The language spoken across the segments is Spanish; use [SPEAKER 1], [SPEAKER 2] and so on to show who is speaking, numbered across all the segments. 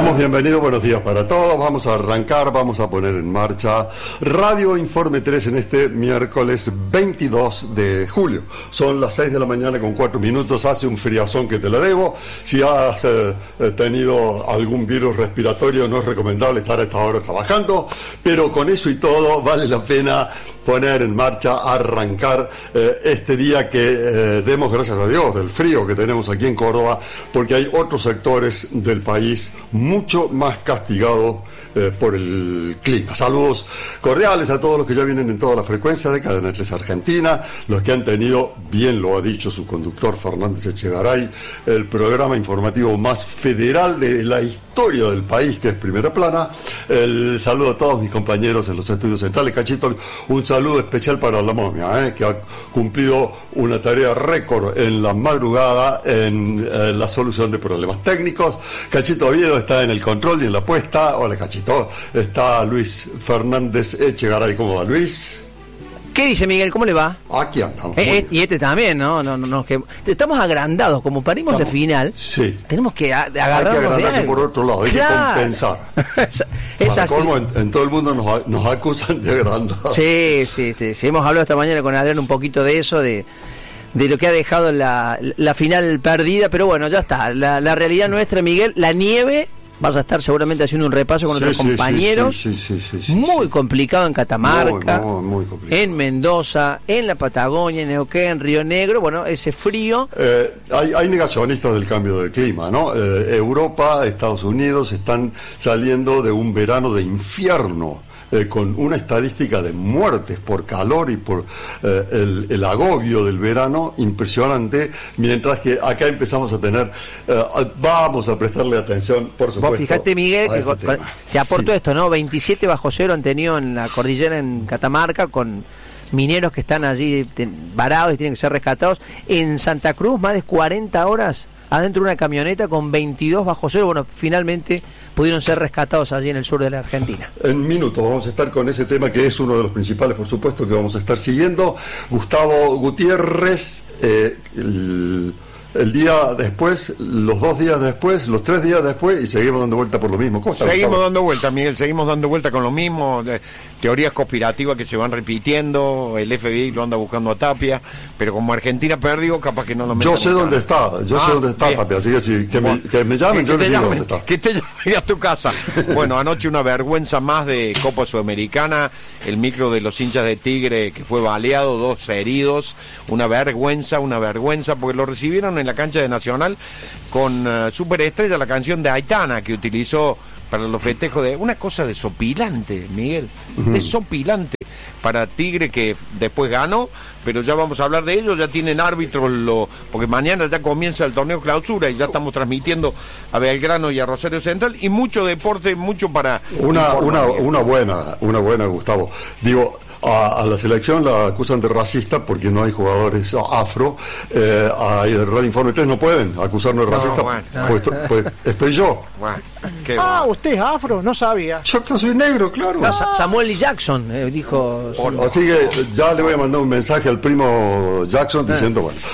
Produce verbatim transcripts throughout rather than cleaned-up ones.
[SPEAKER 1] Damos bienvenido, buenos días para todos. Vamos a arrancar, vamos a poner en marcha Radio Informe tres en este miércoles veintidós de julio. Son las seis de la mañana con cuatro minutos, hace un friazón que te la debo. Si has eh, tenido algún virus respiratorio, no es recomendable estar a esta hora trabajando, pero con eso y todo vale la pena poner en marcha, arrancar eh, este día que eh, demos gracias a Dios del frío que tenemos aquí en Córdoba, porque hay otros sectores del país mucho más castigados eh, por el clima. Saludos cordiales a todos los que ya vienen en toda la frecuencia de Cadena tres Argentina, los que han tenido, bien lo ha dicho su conductor Fernández Echegaray, el programa informativo más federal de la historia del país, que es Primera Plana. El saludo a todos mis compañeros en los estudios centrales. Cachito, un saludo especial para la momia, eh, que ha cumplido una tarea récord en la madrugada en eh, la solución de problemas técnicos. Cachito Oviedo está en el control y en la puesta. Hola, Cachito. Está Luis Fernández Echegaray. ¿Cómo va, Luis?
[SPEAKER 2] ¿Qué dice Miguel? ¿Cómo le va?
[SPEAKER 1] Aquí andamos.
[SPEAKER 2] Eh, eh, y este también, ¿no? no, no, no que estamos agrandados, como parimos de final.
[SPEAKER 1] Sí.
[SPEAKER 2] Tenemos que a, agarrarnos
[SPEAKER 1] hay que agrandarse
[SPEAKER 2] de
[SPEAKER 1] por otro lado, hay
[SPEAKER 2] claro.
[SPEAKER 1] que compensar.
[SPEAKER 2] es, es
[SPEAKER 1] Para colmo, en, en todo el mundo nos, nos acusan de agrandados.
[SPEAKER 2] Sí, sí, sí, sí. Hemos hablado esta mañana con Adrián un poquito de eso, de, de lo que ha dejado la, la final perdida, pero bueno, ya está. La, la realidad nuestra, Miguel, la nieve. Vas a estar seguramente haciendo un repaso con sí, otros sí, compañeros. Sí, sí, sí, sí, sí, muy
[SPEAKER 1] sí.
[SPEAKER 2] complicado en Catamarca,
[SPEAKER 1] muy, muy, muy complicado.
[SPEAKER 2] En Mendoza, en la Patagonia, en Neuquén, Río Negro. Bueno, ese frío.
[SPEAKER 1] Eh, hay, hay negacionistas del cambio de clima, ¿no? Eh, Europa, Estados Unidos están saliendo de un verano de infierno. Eh, con una estadística de muertes por calor y por eh, el, el agobio del verano impresionante, mientras que acá empezamos a tener, eh, vamos a prestarle atención, por supuesto.
[SPEAKER 2] Vos fíjate, Miguel, que
[SPEAKER 1] este
[SPEAKER 2] con, te aporto sí. esto, ¿no? veintisiete bajo cero han tenido en la cordillera en Catamarca, con mineros que están allí ten, varados y tienen que ser rescatados. En Santa Cruz, más de cuarenta horas adentro de una camioneta con veintidós bajo cero. Bueno, finalmente pudieron ser rescatados allí en el sur de la Argentina.
[SPEAKER 1] En minutos vamos a estar con ese tema que es uno de los principales, por supuesto, que vamos a estar siguiendo. Gustavo Gutiérrez, eh, el, el día después, los dos días después, los tres días después, y seguimos dando vuelta por lo mismo. ¿Cómo está,
[SPEAKER 3] seguimos
[SPEAKER 1] Gustavo?
[SPEAKER 3] dando vuelta, Miguel, seguimos dando vuelta con lo mismo. Eh, teorías conspirativas que se van repitiendo, el F B I lo anda buscando a Tapia, pero como Argentina perdió, capaz que no lo metan.
[SPEAKER 1] Yo sé dónde está, yo ah, sé dónde está bien. Tapia, así que, si, que, bueno, me, que me llamen, que, yo que les digo llamen, dónde está.
[SPEAKER 3] Que te llamen a tu casa. Bueno, anoche una vergüenza más de Copa Sudamericana, el micro de los hinchas de Tigre que fue baleado, dos heridos, una vergüenza, una vergüenza, porque lo recibieron en la cancha de Nacional con uh, Superestrella, la canción de Aitana que utilizó para los festejos, de una cosa desopilante, Miguel, uh-huh. desopilante para Tigre, que después ganó, pero ya vamos a hablar de ello. Ya tienen árbitros, lo, porque mañana ya comienza el torneo clausura y ya estamos transmitiendo a Belgrano y a Rosario Central, y mucho deporte, mucho para
[SPEAKER 1] una una, una buena una buena Gustavo, digo, A, a la selección la acusan de racista porque no hay jugadores afro. Eh, a Radio Informe tres no pueden acusarnos de racista. No, bueno, no. Pues, pues estoy yo.
[SPEAKER 4] Bueno, ah, bueno. Usted es afro, no sabía.
[SPEAKER 1] Yo que soy negro, claro.
[SPEAKER 2] No, Samuel L. Jackson eh, dijo.
[SPEAKER 1] Por, así que ya le voy a mandar un mensaje al primo Jackson diciendo, bueno,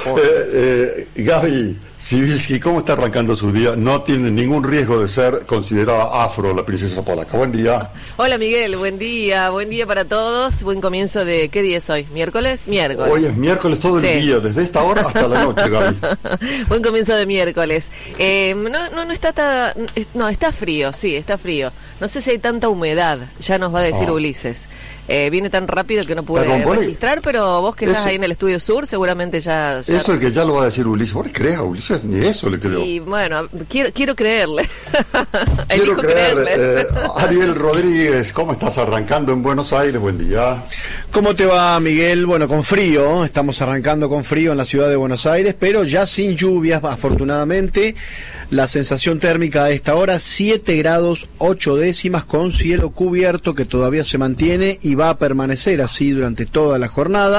[SPEAKER 1] eh, eh, Gaby Sibilski, ¿cómo está arrancando su día? No tiene ningún riesgo de ser considerada afro la princesa polaca. Buen día.
[SPEAKER 5] Hola, Miguel, buen día, buen día para todos. Buen comienzo de, ¿qué día es hoy? ¿Miércoles? Miércoles.
[SPEAKER 1] Hoy es miércoles todo el sí. día, desde esta hora hasta la noche, Gaby.
[SPEAKER 5] Buen comienzo de miércoles. Eh, no, no, no está ta, no, está frío, sí, está frío. No sé si hay tanta humedad, ya nos va a decir ah. Ulises. Eh, viene tan rápido que no pude Perdón, registrar, pero vos que estás eso, ahí en el estudio sur, seguramente ya... ya...
[SPEAKER 1] Eso es que ya lo va a decir Ulises. ¿Vos le crees a Ulises? Ni eso le creo.
[SPEAKER 5] Y bueno, quiero, quiero creerle.
[SPEAKER 1] Quiero creerle. Eh, Ariel Rodríguez, ¿cómo estás arrancando en Buenos Aires? Buen día.
[SPEAKER 6] ¿Cómo te va, Miguel? Bueno, con frío, estamos arrancando con frío en la ciudad de Buenos Aires, pero ya sin lluvias, afortunadamente. La sensación térmica a esta hora, siete grados ocho décimas, con cielo cubierto que todavía se mantiene y va a permanecer así durante toda la jornada.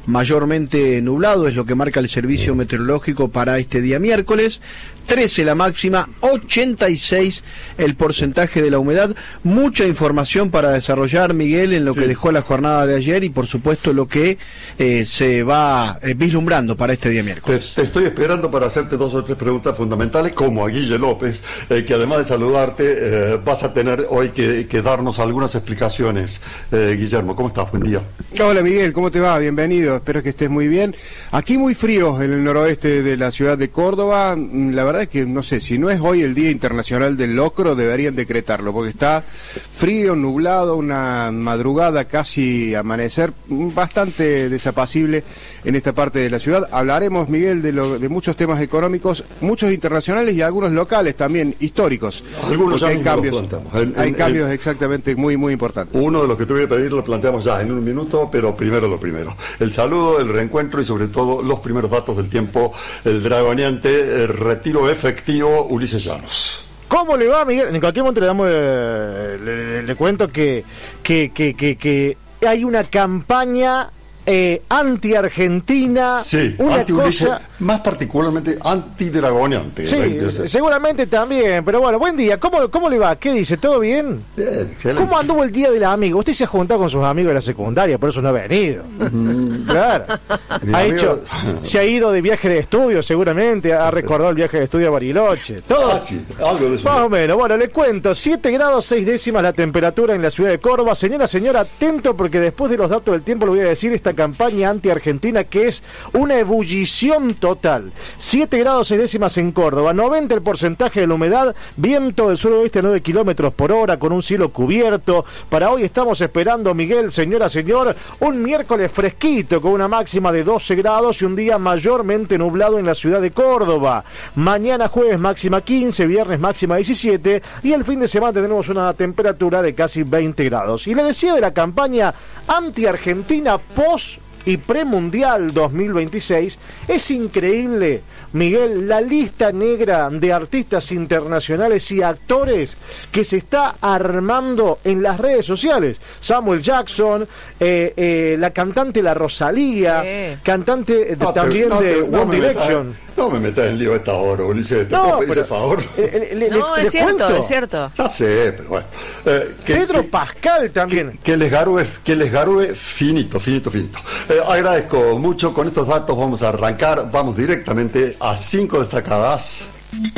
[SPEAKER 6] mayormente nublado, es lo que marca el servicio meteorológico para este día miércoles. trece la máxima, ochenta y seis el porcentaje de la humedad. Mucha información para desarrollar, Miguel, en lo sí. que dejó la jornada de ayer y por supuesto lo que eh, se va eh, vislumbrando para este día miércoles.
[SPEAKER 1] Te, te estoy esperando para hacerte dos o tres preguntas fundamentales, como a Guille López, eh, que además de saludarte eh, vas a tener hoy que, que darnos algunas explicaciones. Eh, Guillermo, ¿cómo estás? Buen día.
[SPEAKER 7] Hola Miguel, ¿cómo te va? Bienvenido, espero que estés muy bien. Aquí muy frío en el noroeste de la ciudad de Córdoba. La verdad es que no sé, si no es hoy el Día Internacional del Locro, deberían decretarlo, porque está frío, nublado, una madrugada casi amanecer bastante desapacible en esta parte de la ciudad. Hablaremos, Miguel, de, lo, de muchos temas económicos, muchos internacionales y algunos locales también, históricos.
[SPEAKER 1] Algunos ya
[SPEAKER 7] hay cambios,
[SPEAKER 1] en,
[SPEAKER 7] hay
[SPEAKER 1] en,
[SPEAKER 7] cambios
[SPEAKER 1] en,
[SPEAKER 7] exactamente muy, muy importantes.
[SPEAKER 1] Uno de los que te voy a pedir lo planteamos ya en un minuto, pero primero lo primero. El saludo, el reencuentro y sobre todo los primeros datos del tiempo, el dragoneante el retiro efectivo Ulises Llanos.
[SPEAKER 4] ¿Cómo le va, Miguel? En cualquier momento le damos eh, le, le cuento que, que, que, que, que hay una campaña eh, anti-argentina.
[SPEAKER 1] Sí, anti-Ulises, cosa... más particularmente anti-dragoneante.
[SPEAKER 4] Sí, seguramente también, pero bueno, buen día. ¿Cómo, cómo le va? ¿Qué dice? ¿Todo bien?
[SPEAKER 1] Bien, excelente.
[SPEAKER 4] ¿Cómo anduvo el día del amigo? Usted se ha juntado con sus amigos de la secundaria, por eso no ha venido. Mm. Claro. Ha amigo... hecho, se ha ido de viaje de estudio, seguramente, ha recordado el viaje de estudio a Bariloche. Todo.
[SPEAKER 1] Ah, sí, algo de eso.
[SPEAKER 4] Más o menos. Bueno, le cuento, siete grados seis décimas la temperatura en la ciudad de Córdoba. Señora, señora, atento porque después de los datos del tiempo le voy a decir esta campaña anti-argentina que es una ebullición total. siete grados seis décimas en Córdoba, noventa el porcentaje de la humedad, viento del suroeste a nueve kilómetros por hora con un cielo cubierto. Para hoy estamos esperando, Miguel, señora, señor, un miércoles fresquito con una máxima de doce grados y un día mayormente nublado en la ciudad de Córdoba. Mañana jueves máxima quince, viernes máxima diecisiete y el fin de semana tenemos una temperatura de casi veinte grados. Y le decía de la campaña anti-argentina post y premundial dos mil veintiséis, es increíble, Miguel, la lista negra de artistas internacionales y actores que se está armando en las redes sociales. Samuel Jackson, eh, eh, la cantante La Rosalía, eh. cantante de, no, también no, de no, One Direction.
[SPEAKER 1] Metas, no me metas en lío a esta hora, Ulises, te no, puedo pedir ese favor.
[SPEAKER 5] Eh, le, no, le, es cierto, cuento. es cierto.
[SPEAKER 1] Ya sé, pero bueno. Eh, que,
[SPEAKER 4] Pedro
[SPEAKER 1] que,
[SPEAKER 4] Pascal también.
[SPEAKER 1] Que, que les garúe, que les garúe finito, finito, finito. Eh, agradezco mucho, con estos datos vamos a arrancar, vamos directamente a cinco destacadas.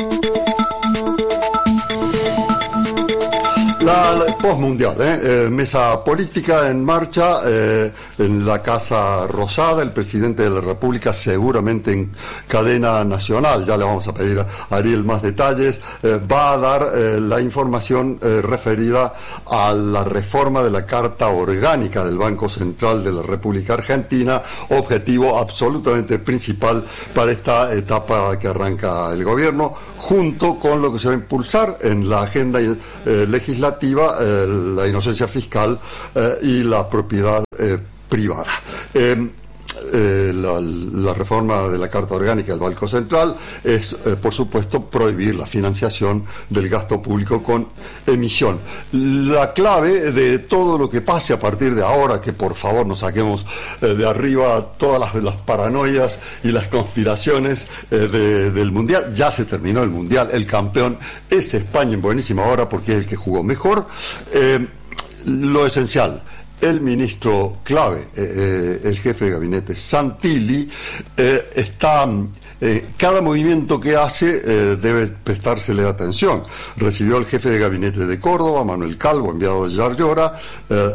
[SPEAKER 1] La, la postmundial, ¿eh? Eh, mesa política en marcha eh, en la Casa Rosada, el presidente de la República seguramente en cadena nacional, ya le vamos a pedir a Ariel más detalles, eh, va a dar eh, la información eh, referida a la reforma de la Carta Orgánica del Banco Central de la República Argentina, objetivo absolutamente principal para esta etapa que arranca el gobierno, junto con lo que se va a impulsar en la agenda eh, legislativa, eh, la inocencia fiscal eh, y la propiedad eh, privada. Eh, eh, la, la reforma de la Carta Orgánica del Banco Central es, eh, por supuesto, prohibir la financiación del gasto público con emisión. La clave de todo lo que pase a partir de ahora, que por favor nos saquemos eh, de arriba todas las, las paranoias y las conspiraciones eh, de, del Mundial. Ya se terminó el Mundial, el campeón es España en buenísima hora porque es el que jugó mejor. Eh, lo esencial, el ministro clave, eh, el jefe de gabinete Santilli, eh, está eh, cada movimiento que hace eh, debe prestársele atención. Recibió al jefe de gabinete de Córdoba, Manuel Calvo, enviado de Yarlora, eh,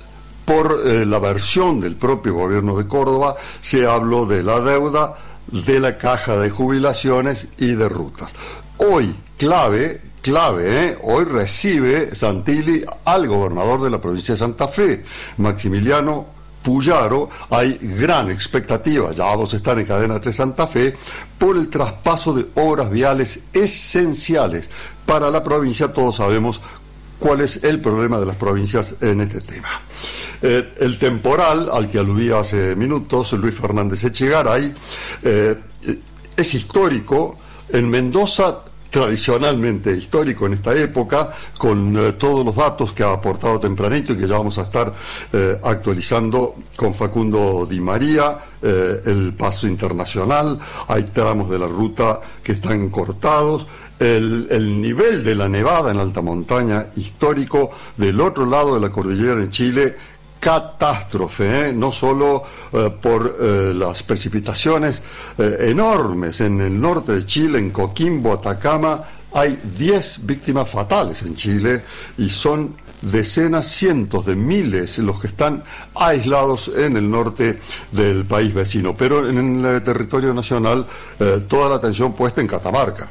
[SPEAKER 1] por eh, la versión del propio gobierno de Córdoba se habló de la deuda, de la caja de jubilaciones y de rutas. Hoy, clave, clave, ¿eh? Hoy recibe Santilli al gobernador de la provincia de Santa Fe, Maximiliano Puyaro. Hay gran expectativa, ya vamos a estar en Cadena tres Santa Fe, por el traspaso de obras viales esenciales para la provincia. Todos sabemos cuál es el problema de las provincias en este tema. Eh, el temporal, al que aludía hace minutos Luis Fernández Echegaray, eh, es histórico. En Mendoza tradicionalmente histórico en esta época, con eh, todos los datos que ha aportado tempranito y que ya vamos a estar eh, actualizando con Facundo Di María, eh, el paso internacional, hay tramos de la ruta que están cortados, el, el nivel de la nevada en alta montaña histórico del otro lado de la cordillera en Chile, catástrofe, ¿eh? No solo eh, por eh, las precipitaciones eh, enormes en el norte de Chile, en Coquimbo, Atacama, hay diez víctimas fatales en Chile y son decenas, cientos de miles los que están aislados en el norte del país vecino, pero en el territorio nacional eh, toda la atención puesta en Catamarca.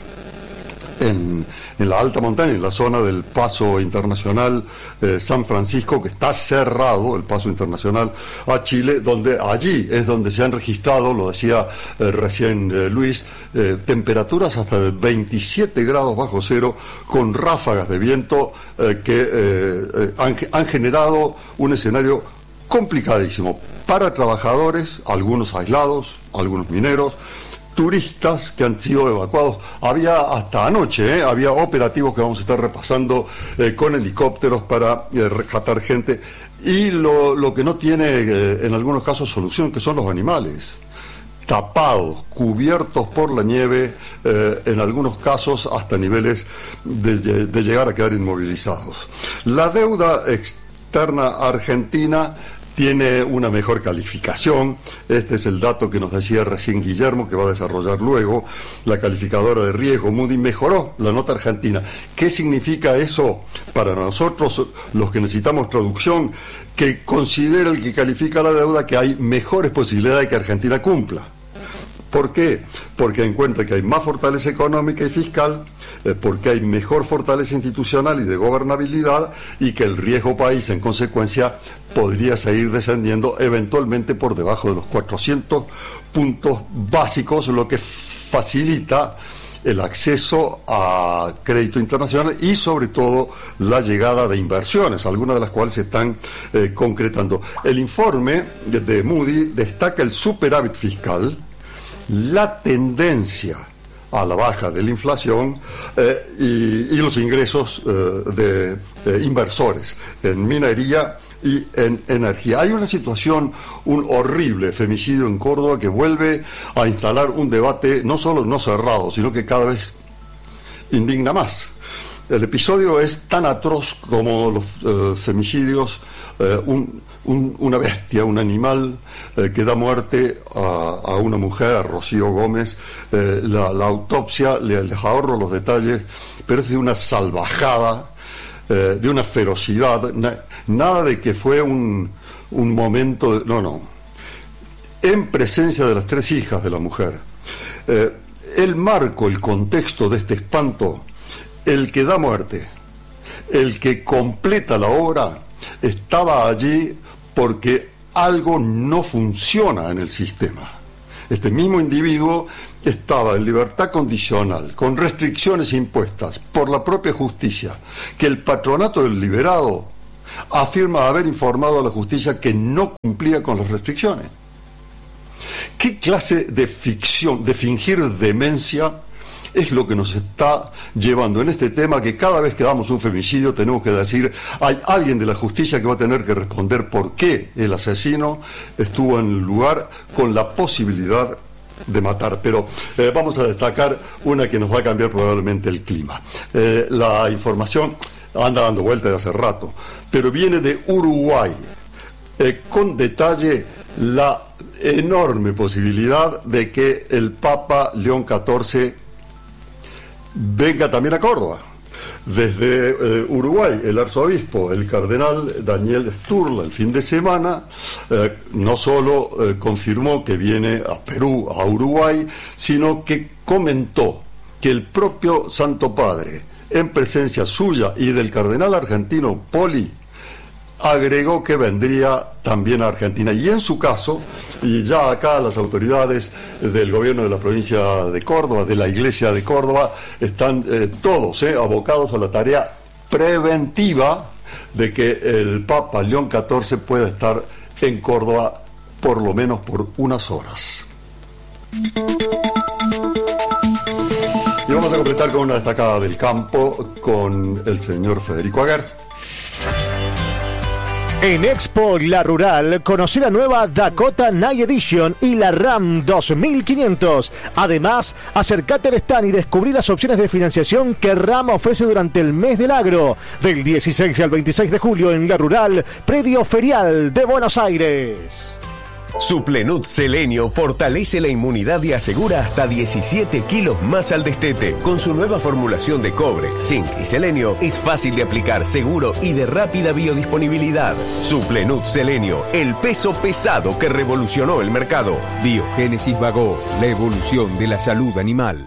[SPEAKER 1] En, en la alta montaña, en la zona del paso internacional eh, San Francisco, que está cerrado, el paso internacional a Chile, donde allí es donde se han registrado, lo decía eh, recién eh, Luis, eh, temperaturas hasta de veintisiete grados bajo cero, con ráfagas de viento eh, que eh, eh, han, han generado un escenario complicadísimo para trabajadores, algunos aislados, algunos mineros, turistas que han sido evacuados. Había hasta anoche, ¿eh? había operativos que vamos a estar repasando eh, con helicópteros para eh, rescatar gente, y lo, lo que no tiene eh, en algunos casos solución, que son los animales, tapados, cubiertos por la nieve, eh, en algunos casos hasta niveles de, de, de llegar a quedar inmovilizados. La deuda externa argentina tiene una mejor calificación. Este es el dato que nos decía recién Guillermo, que va a desarrollar luego. La calificadora de riesgo Moody mejoró la nota argentina. ¿Qué significa eso para nosotros, los que necesitamos traducción? Que considera el que califica la deuda que hay mejores posibilidades de que Argentina cumpla. ¿Por qué? Porque encuentra que hay más fortaleza económica y fiscal, eh, porque hay mejor fortaleza institucional y de gobernabilidad, y que el riesgo país, en consecuencia, podría seguir descendiendo eventualmente por debajo de los cuatrocientos puntos básicos, lo que facilita el acceso a crédito internacional y sobre todo la llegada de inversiones, algunas de las cuales se están eh, concretando. El informe de, de Moody destaca el superávit fiscal, la tendencia a la baja de la inflación eh, y, y los ingresos eh, de eh, inversores en minería y en energía. Hay una situación, un horrible femicidio en Córdoba que vuelve a instalar un debate no solo no cerrado, sino que cada vez indigna más. El episodio es tan atroz como los eh, femicidios, eh, un, un, una bestia, un animal eh, que da muerte a, a una mujer, a Rocío Gómez. Eh, la, la autopsia, les, les ahorro los detalles, pero es de una salvajada, eh, de una ferocidad, na, nada de que fue un, un momento, de, no, no, en presencia de las tres hijas de la mujer. Eh, el marco, el contexto de este espanto, el que da muerte, el que completa la obra, estaba allí porque algo no funciona en el sistema. Este mismo individuo estaba en libertad condicional, con restricciones impuestas por la propia justicia, que el patronato del liberado afirma haber informado a la justicia que no cumplía con las restricciones. ¿Qué clase de ficción, de fingir demencia es lo que nos está llevando en este tema, que cada vez que damos un femicidio tenemos que decir, hay alguien de la justicia que va a tener que responder por qué el asesino estuvo en el lugar con la posibilidad de matar? Pero eh, vamos a destacar una que nos va a cambiar probablemente el clima. Eh, la información anda dando vueltas de hace rato, pero viene de Uruguay, eh, con detalle la enorme posibilidad de que el Papa León catorce venga también a Córdoba. Desde eh, Uruguay, el arzobispo, el cardenal Daniel Sturla, el fin de semana, eh, no solo eh, confirmó que viene a Perú, a Uruguay, sino que comentó que el propio Santo Padre, en presencia suya y del cardenal argentino Poli, agregó que vendría también a Argentina, y en su caso, y ya acá las autoridades del gobierno de la provincia de Córdoba, de la iglesia de Córdoba, están eh, todos eh, abocados a la tarea preventiva de que el Papa León catorce pueda estar en Córdoba por lo menos por unas horas. Y vamos a completar con una destacada del campo con el señor Federico Aguer.
[SPEAKER 4] En Expo La Rural, conocí la nueva Dakota Night Edition y la RAM dos mil quinientos. Además, acercate al stand y descubrí las opciones de financiación que RAM ofrece durante el mes del agro, del dieciséis al veintiséis de julio en La Rural, predio ferial de Buenos Aires.
[SPEAKER 8] Suplenut Selenio fortalece la inmunidad y asegura hasta diecisiete kilos más al destete. Con su nueva formulación de cobre, zinc y selenio, es fácil de aplicar, seguro y de rápida biodisponibilidad. Suplenut Selenio, el peso pesado que revolucionó el mercado.
[SPEAKER 9] Biogénesis Bagó, la evolución de la salud animal.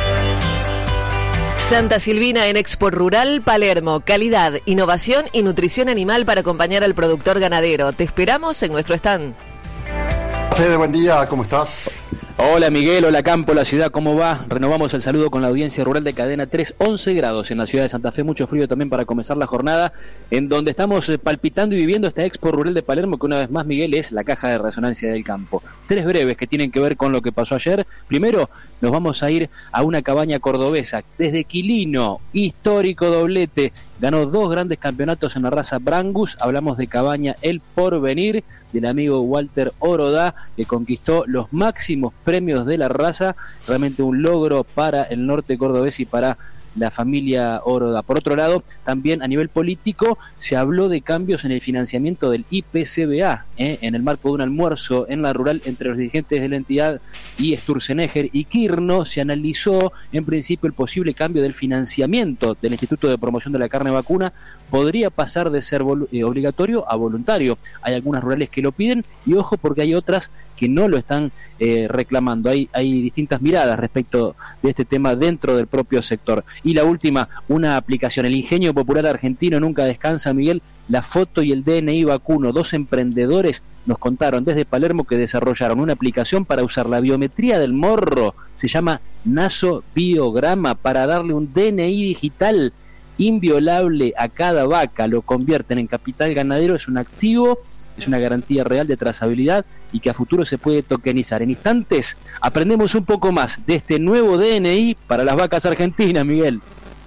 [SPEAKER 5] Santa Silvina en Expo Rural Palermo. Calidad, innovación y nutrición animal para acompañar al productor ganadero. Te esperamos en nuestro stand.
[SPEAKER 1] Fede, buen día, ¿cómo estás?
[SPEAKER 10] Hola Miguel, hola Campo, la ciudad, ¿cómo va? Renovamos el saludo con la audiencia rural de Cadena tres, once grados en la ciudad de Santa Fe, mucho frío también para comenzar la jornada, en donde estamos palpitando y viviendo esta Expo Rural de Palermo, que una vez más, Miguel, es la caja de resonancia del campo. Tres breves que tienen que ver con lo que pasó ayer. Primero, nos vamos a ir a una cabaña cordobesa, desde Quilino, histórico doblete, ganó dos grandes campeonatos en la raza Brangus. Hablamos de Cabaña El Porvenir, del amigo Walter Oroda, que conquistó los máximos premios de la raza. Realmente un logro para el norte cordobés y para la familia Oroda. Por otro lado, también a nivel político se habló de cambios en el financiamiento del I P C B A, ¿eh? en el marco de un almuerzo en la rural entre los dirigentes de la entidad y Sturzenegger y Quirno. Se analizó en principio el posible cambio del financiamiento del Instituto de Promoción de la Carne Vacuna. Podría pasar de ser vol- eh, obligatorio a voluntario. Hay algunas rurales que lo piden y ojo porque hay otras que no lo están eh, reclamando. Hay, hay distintas miradas respecto de este tema dentro del propio sector. Y la última, una aplicación. El ingenio popular argentino nunca descansa, Miguel. La foto y el D N I vacuno. Dos emprendedores nos contaron desde Palermo que desarrollaron una aplicación para usar la biometría del morro. Se llama Naso Biograma, para darle un D N I digital inviolable a cada vaca. Lo convierten en capital ganadero. Es un activo, es una garantía real de trazabilidad y que a futuro se puede tokenizar. En instantes aprendemos un poco más de este nuevo D N I para las vacas argentinas, Miguel.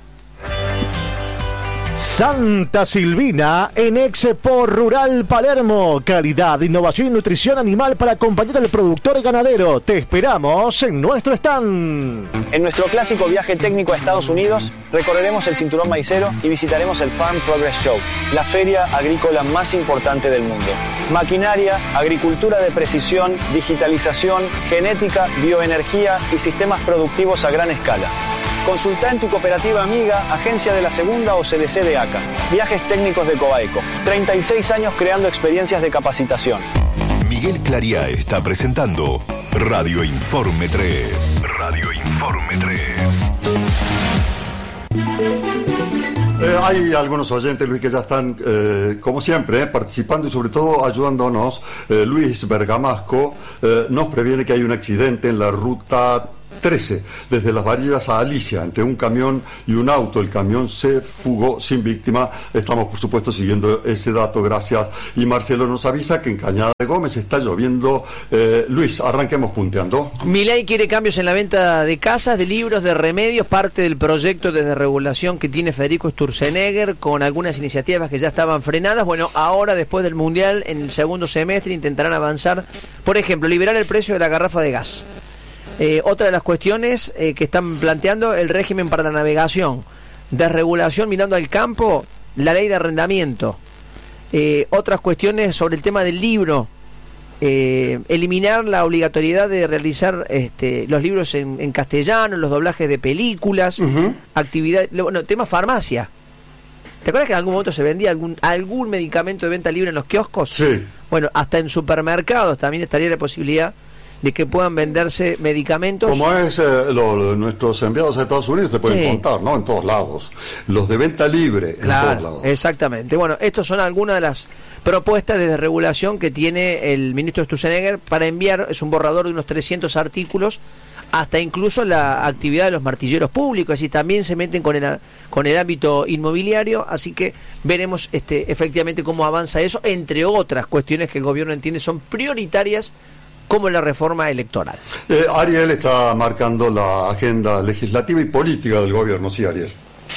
[SPEAKER 4] Santa Silvina en Expo Rural Palermo. Calidad, innovación y nutrición animal para acompañar al productor ganadero. Te esperamos en nuestro stand.
[SPEAKER 11] En nuestro clásico viaje técnico a Estados Unidos, recorreremos el cinturón maicero y visitaremos el Farm Progress Show, la feria agrícola más importante del mundo. Maquinaria, agricultura de precisión, digitalización, genética, bioenergía y sistemas productivos a gran escala. Consulta en tu cooperativa amiga, agencia de la Segunda o C D C de A C A. Viajes técnicos de Cobaeco. treinta y seis años creando experiencias de capacitación.
[SPEAKER 8] Miguel Clariá está presentando Radio Informe tres. Radio Informe tres.
[SPEAKER 1] Eh, hay algunos oyentes, Luis, que ya están, eh, como siempre, eh, participando y sobre todo ayudándonos. Eh, Luis Bergamasco eh, nos previene que hay un accidente en la ruta trece, desde Las Varillas a Alicia, entre un camión y un auto. El camión se fugó sin víctima. Estamos, por supuesto, siguiendo ese dato, gracias. Y Marcelo nos avisa que en Cañada de Gómez está lloviendo. Eh, Luis, arranquemos punteando.
[SPEAKER 2] Milei quiere cambios en la venta de casas, de libros, de remedios, parte del proyecto de desregulación que tiene Federico Sturzenegger, con algunas iniciativas que ya estaban frenadas. Bueno, ahora, después del Mundial, en el segundo semestre, intentarán avanzar. Por ejemplo, liberar el precio de la garrafa de gas. Eh, otra de las cuestiones eh, que están planteando, el régimen para la navegación, desregulación mirando al campo, la ley de arrendamiento. Eh, otras cuestiones sobre el tema del libro, eh, eliminar la obligatoriedad de realizar este, los libros en, en castellano, los doblajes de películas, uh-huh. actividad, bueno, tema farmacia. ¿Te acuerdas que en algún momento se vendía algún algún medicamento de venta libre en los kioscos?
[SPEAKER 1] Sí.
[SPEAKER 2] Bueno, hasta en supermercados también estaría la posibilidad de que puedan venderse medicamentos.
[SPEAKER 1] Como es eh, lo, lo, nuestros enviados a Estados Unidos te pueden sí. contar, ¿no? En todos lados. Los de venta libre,
[SPEAKER 2] claro,
[SPEAKER 1] en todos lados.
[SPEAKER 2] Exactamente. Bueno, estos son algunas de las propuestas de desregulación que tiene el ministro Sturzenegger para enviar. Es un borrador de unos trescientos artículos, hasta incluso la actividad de los martilleros públicos, y también se meten con el con el ámbito inmobiliario, así que veremos este efectivamente cómo avanza eso, entre otras cuestiones que el gobierno entiende son prioritarias como la reforma electoral.
[SPEAKER 1] Eh, Ariel está marcando la agenda legislativa y política del gobierno, sí, Ariel.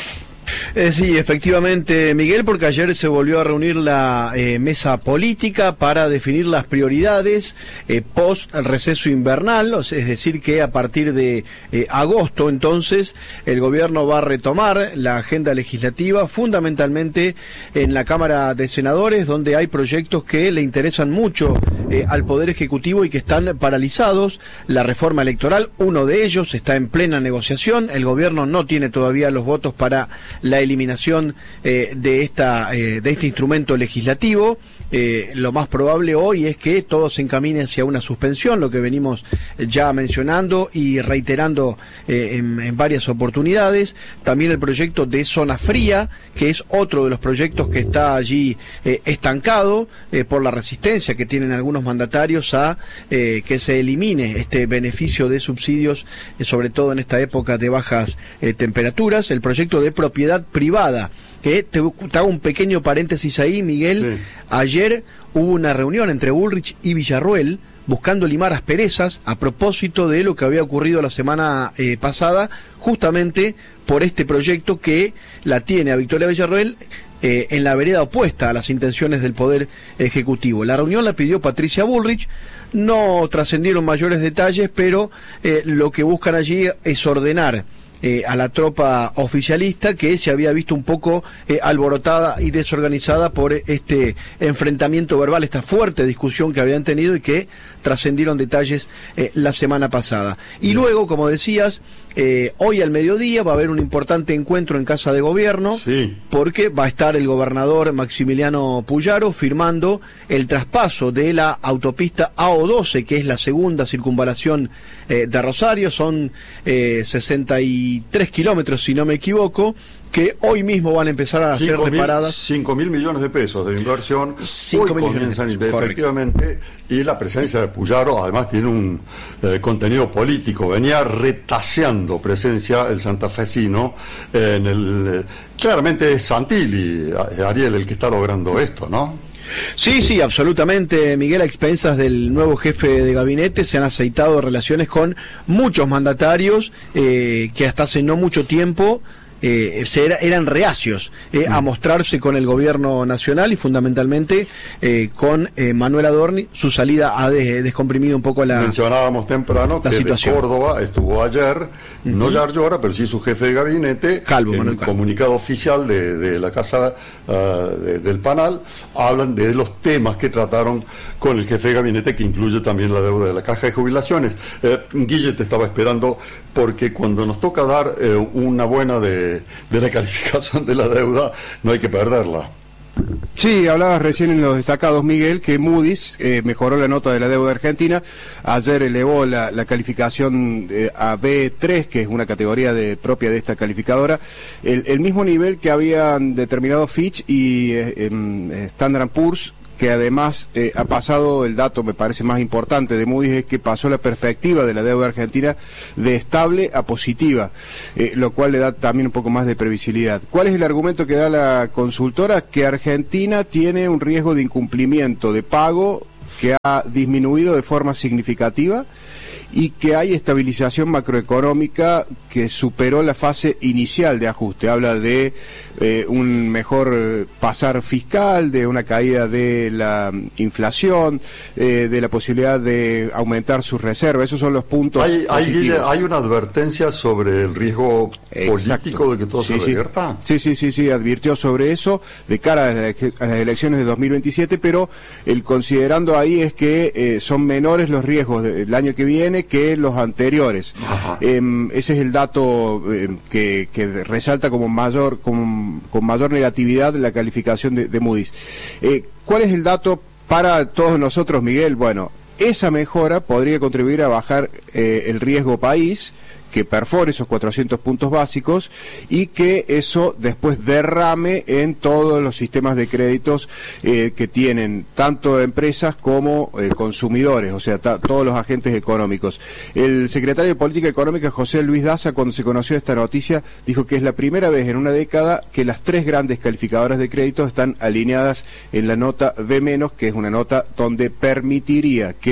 [SPEAKER 6] Eh, sí, efectivamente, Miguel, porque ayer se volvió a reunir la eh, mesa política para definir las prioridades eh, post el receso invernal, es decir, que a partir de eh, agosto, entonces, el gobierno va a retomar la agenda legislativa, fundamentalmente en la Cámara de Senadores, donde hay proyectos que le interesan mucho eh, al Poder Ejecutivo y que están paralizados. La reforma electoral, uno de ellos, está en plena negociación, el gobierno no tiene todavía los votos para la eliminación eh, de esta eh, de este instrumento legislativo. Eh, lo más probable hoy es que todo se encamine hacia una suspensión, lo que venimos ya mencionando y reiterando eh, en, en varias oportunidades. También el proyecto de zona fría, que es otro de los proyectos que está allí eh, estancado eh, por la resistencia que tienen algunos mandatarios a eh, que se elimine este beneficio de subsidios, eh, sobre todo en esta época de bajas eh, temperaturas. El proyecto de propiedad privada, que te, te hago un pequeño paréntesis ahí, Miguel. Sí. Ayer hubo una reunión entre Bullrich y Villarruel buscando limar asperezas a propósito de lo que había ocurrido la semana eh, pasada, justamente por este proyecto que la tiene a Victoria Villarruel eh, en la vereda opuesta a las intenciones del Poder Ejecutivo. La reunión la pidió Patricia Bullrich. No trascendieron mayores detalles, pero eh, lo que buscan allí es ordenar Eh, a la tropa oficialista, que se había visto un poco eh, alborotada y desorganizada por este enfrentamiento verbal, esta fuerte discusión que habían tenido y que trascendieron detalles eh, la semana pasada. Y luego, como decías, eh, hoy al mediodía va a haber un importante encuentro en Casa de Gobierno, sí, porque va a estar el gobernador Maximiliano Puyaro firmando el traspaso de la autopista A O doce, que es la segunda circunvalación eh, de Rosario. Son eh, sesenta y tres kilómetros, si no me equivoco, que hoy mismo van a empezar a ser reparadas.
[SPEAKER 1] cinco mil millones de pesos de inversión. Hoy comienzan efectivamente, y la presencia de Puyaro además tiene un eh, contenido político. Venía retaseando presencia el santafesino eh, en el... Eh, claramente es Santilli, Ariel, el que está logrando esto, ¿no?
[SPEAKER 6] Sí, sí, absolutamente, Miguel. A expensas del nuevo jefe de gabinete se han aceitado relaciones con muchos mandatarios eh, que hasta hace no mucho tiempo Eh, se era, eran reacios eh, a mostrarse con el gobierno nacional y fundamentalmente eh, con eh, Manuel Adorni. Su salida ha de, descomprimido un poco la
[SPEAKER 1] Mencionábamos temprano que situación. De Córdoba estuvo ayer, uh-huh. no Yarlora, pero sí su jefe de gabinete.
[SPEAKER 6] Calvo,
[SPEAKER 1] en
[SPEAKER 6] Manuel
[SPEAKER 1] el
[SPEAKER 6] Calvo.
[SPEAKER 1] Comunicado oficial de, de la Casa uh, de, del Panal, hablan de los temas que trataron con el jefe de gabinete, que incluye también la deuda de la Caja de Jubilaciones. Eh, Guille te estaba esperando, porque cuando nos toca dar eh, una buena de, de la calificación de la deuda, no hay que perderla.
[SPEAKER 7] Sí, hablabas recién en los destacados, Miguel, que Moody's eh, mejoró la nota de la deuda argentina. Ayer elevó la, la calificación eh, a B tres, que es una categoría de, propia de esta calificadora, el, el mismo nivel que habían determinado Fitch y eh, eh, Standard and Poor's, que además eh, ha pasado, el dato me parece más importante de Moody's, es que pasó la perspectiva de la deuda argentina de estable a positiva, eh, lo cual le da también un poco más de previsibilidad. ¿Cuál es el argumento que da la consultora? Que Argentina tiene un riesgo de incumplimiento de pago que ha disminuido de forma significativa y que hay estabilización macroeconómica que superó la fase inicial de ajuste. Habla de eh, un mejor pasar fiscal, de una caída de la inflación, eh, de la posibilidad de aumentar sus reservas. Esos son los puntos
[SPEAKER 1] hay, hay, hay una advertencia sobre el riesgo político de que todo
[SPEAKER 7] sí,
[SPEAKER 1] se revierta.
[SPEAKER 7] Sí, sí, sí, sí, advirtió sobre eso de cara a las, a las elecciones de dos mil veintisiete, pero el considerando ahí es que eh, son menores los riesgos del año que viene que los anteriores. Eh, ese es el dato eh, que, que resalta como mayor con, con mayor negatividad la calificación de, de Moody's. Eh, ¿Cuál es el dato para todos nosotros, Miguel? Bueno, esa mejora podría contribuir a bajar eh, el riesgo país, que perfore esos cuatrocientos puntos básicos y que eso después derrame en todos los sistemas de créditos eh, que tienen tanto empresas como eh, consumidores, o sea, todos los agentes económicos. El secretario de Política Económica, José Luis Daza, cuando se conoció esta noticia, dijo que es la primera vez en una década que las tres grandes calificadoras de crédito están alineadas en la nota B menos, que es una nota donde permitiría que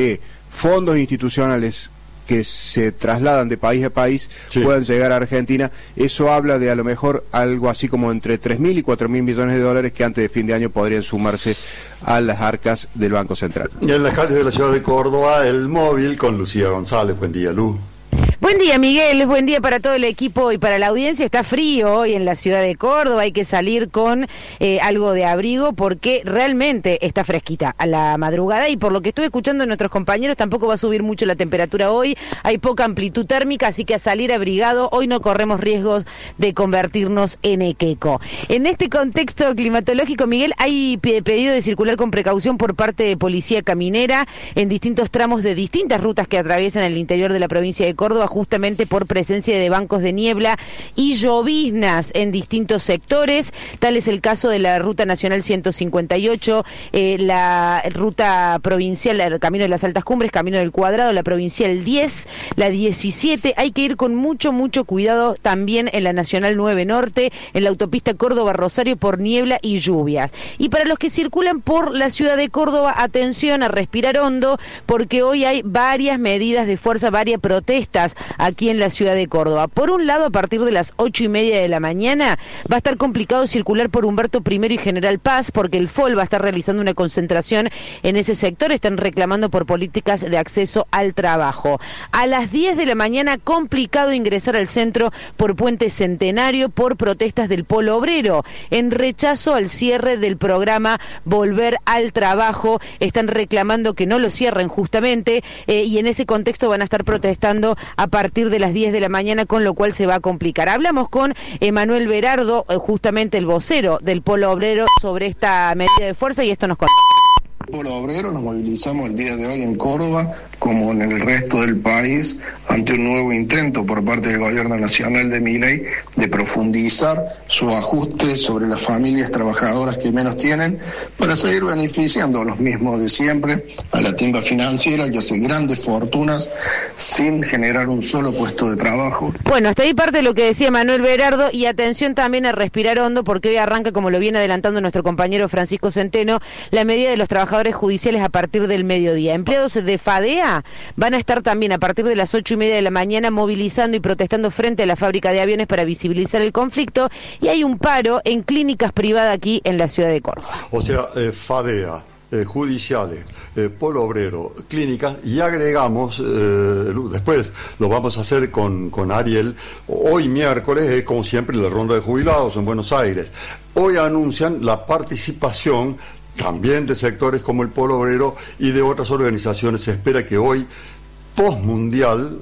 [SPEAKER 7] fondos institucionales que se trasladan de país a país sí. puedan llegar a Argentina. Eso habla de a lo mejor algo así como entre tres mil y cuatro mil millones de dólares que antes de fin de año podrían sumarse a las arcas del Banco Central.
[SPEAKER 1] Y en las calles de la ciudad de Córdoba, el móvil con Lucía González. Buen día, Lu.
[SPEAKER 12] Buen día, Miguel, buen día para todo el equipo y para la audiencia. Está frío hoy en la ciudad de Córdoba, hay que salir con eh, algo de abrigo porque realmente está fresquita a la madrugada y por lo que estuve escuchando de nuestros compañeros tampoco va a subir mucho la temperatura hoy, hay poca amplitud térmica, así que a salir abrigado, hoy no corremos riesgos de convertirnos en equeco. En este contexto climatológico, Miguel, hay pedido de circular con precaución por parte de Policía Caminera en distintos tramos de distintas rutas que atraviesan el interior de la provincia de Córdoba, justamente por presencia de bancos de niebla y lloviznas en distintos sectores. Tal es el caso de la Ruta Nacional ciento cincuenta y ocho, eh, la Ruta Provincial, el Camino de las Altas Cumbres, Camino del Cuadrado, la Provincial diez, la diecisiete. Hay que ir con mucho, mucho cuidado también en la Nacional nueve Norte, en la autopista Córdoba-Rosario por niebla y lluvias. Y para los que circulan por la ciudad de Córdoba, atención a respirar hondo, porque hoy hay varias medidas de fuerza, varias protestas aquí en la ciudad de Córdoba. Por un lado, a partir de las ocho y media de la mañana va a estar complicado circular por Humberto primero y General Paz porque el F O L va a estar realizando una concentración en ese sector, están reclamando por políticas de acceso al trabajo. A las diez de la mañana complicado ingresar al centro por Puente Centenario por protestas del Polo Obrero en rechazo al cierre del programa Volver al Trabajo, están reclamando que no lo cierren justamente eh, y en ese contexto van a estar protestando a partir de las diez de la mañana, con lo cual se va a complicar. Hablamos con Emanuel Berardo, justamente el vocero del Polo Obrero, sobre esta medida de fuerza y esto nos contó.
[SPEAKER 13] Polo Obrero nos movilizamos el día de hoy en Córdoba, como en el resto del país, ante un nuevo intento por parte del gobierno nacional de Milei de profundizar su ajuste sobre las familias trabajadoras que menos tienen, para seguir beneficiando a los mismos de siempre, a la timba financiera que hace grandes fortunas sin generar un solo puesto de trabajo.
[SPEAKER 12] Bueno, hasta ahí parte de lo que decía Manuel Berardo, y atención también a respirar hondo, porque hoy arranca, como lo viene adelantando nuestro compañero Francisco Centeno, la medida de los trabajadores judiciales a partir del mediodía. Empleados de FADEA van a estar también a partir de las ocho y media de la mañana movilizando y protestando frente a la fábrica de aviones para visibilizar el conflicto, y hay un paro en clínicas privadas aquí en la ciudad de Córdoba.
[SPEAKER 1] O sea, eh, FADEA, eh, judiciales, eh, Polo Obrero, clínicas, y agregamos, eh, después lo vamos a hacer con, con Ariel, hoy miércoles es como siempre la ronda de jubilados en Buenos Aires. Hoy anuncian la participación también de sectores como el Polo Obrero y de otras organizaciones. Se espera que hoy, postmundial,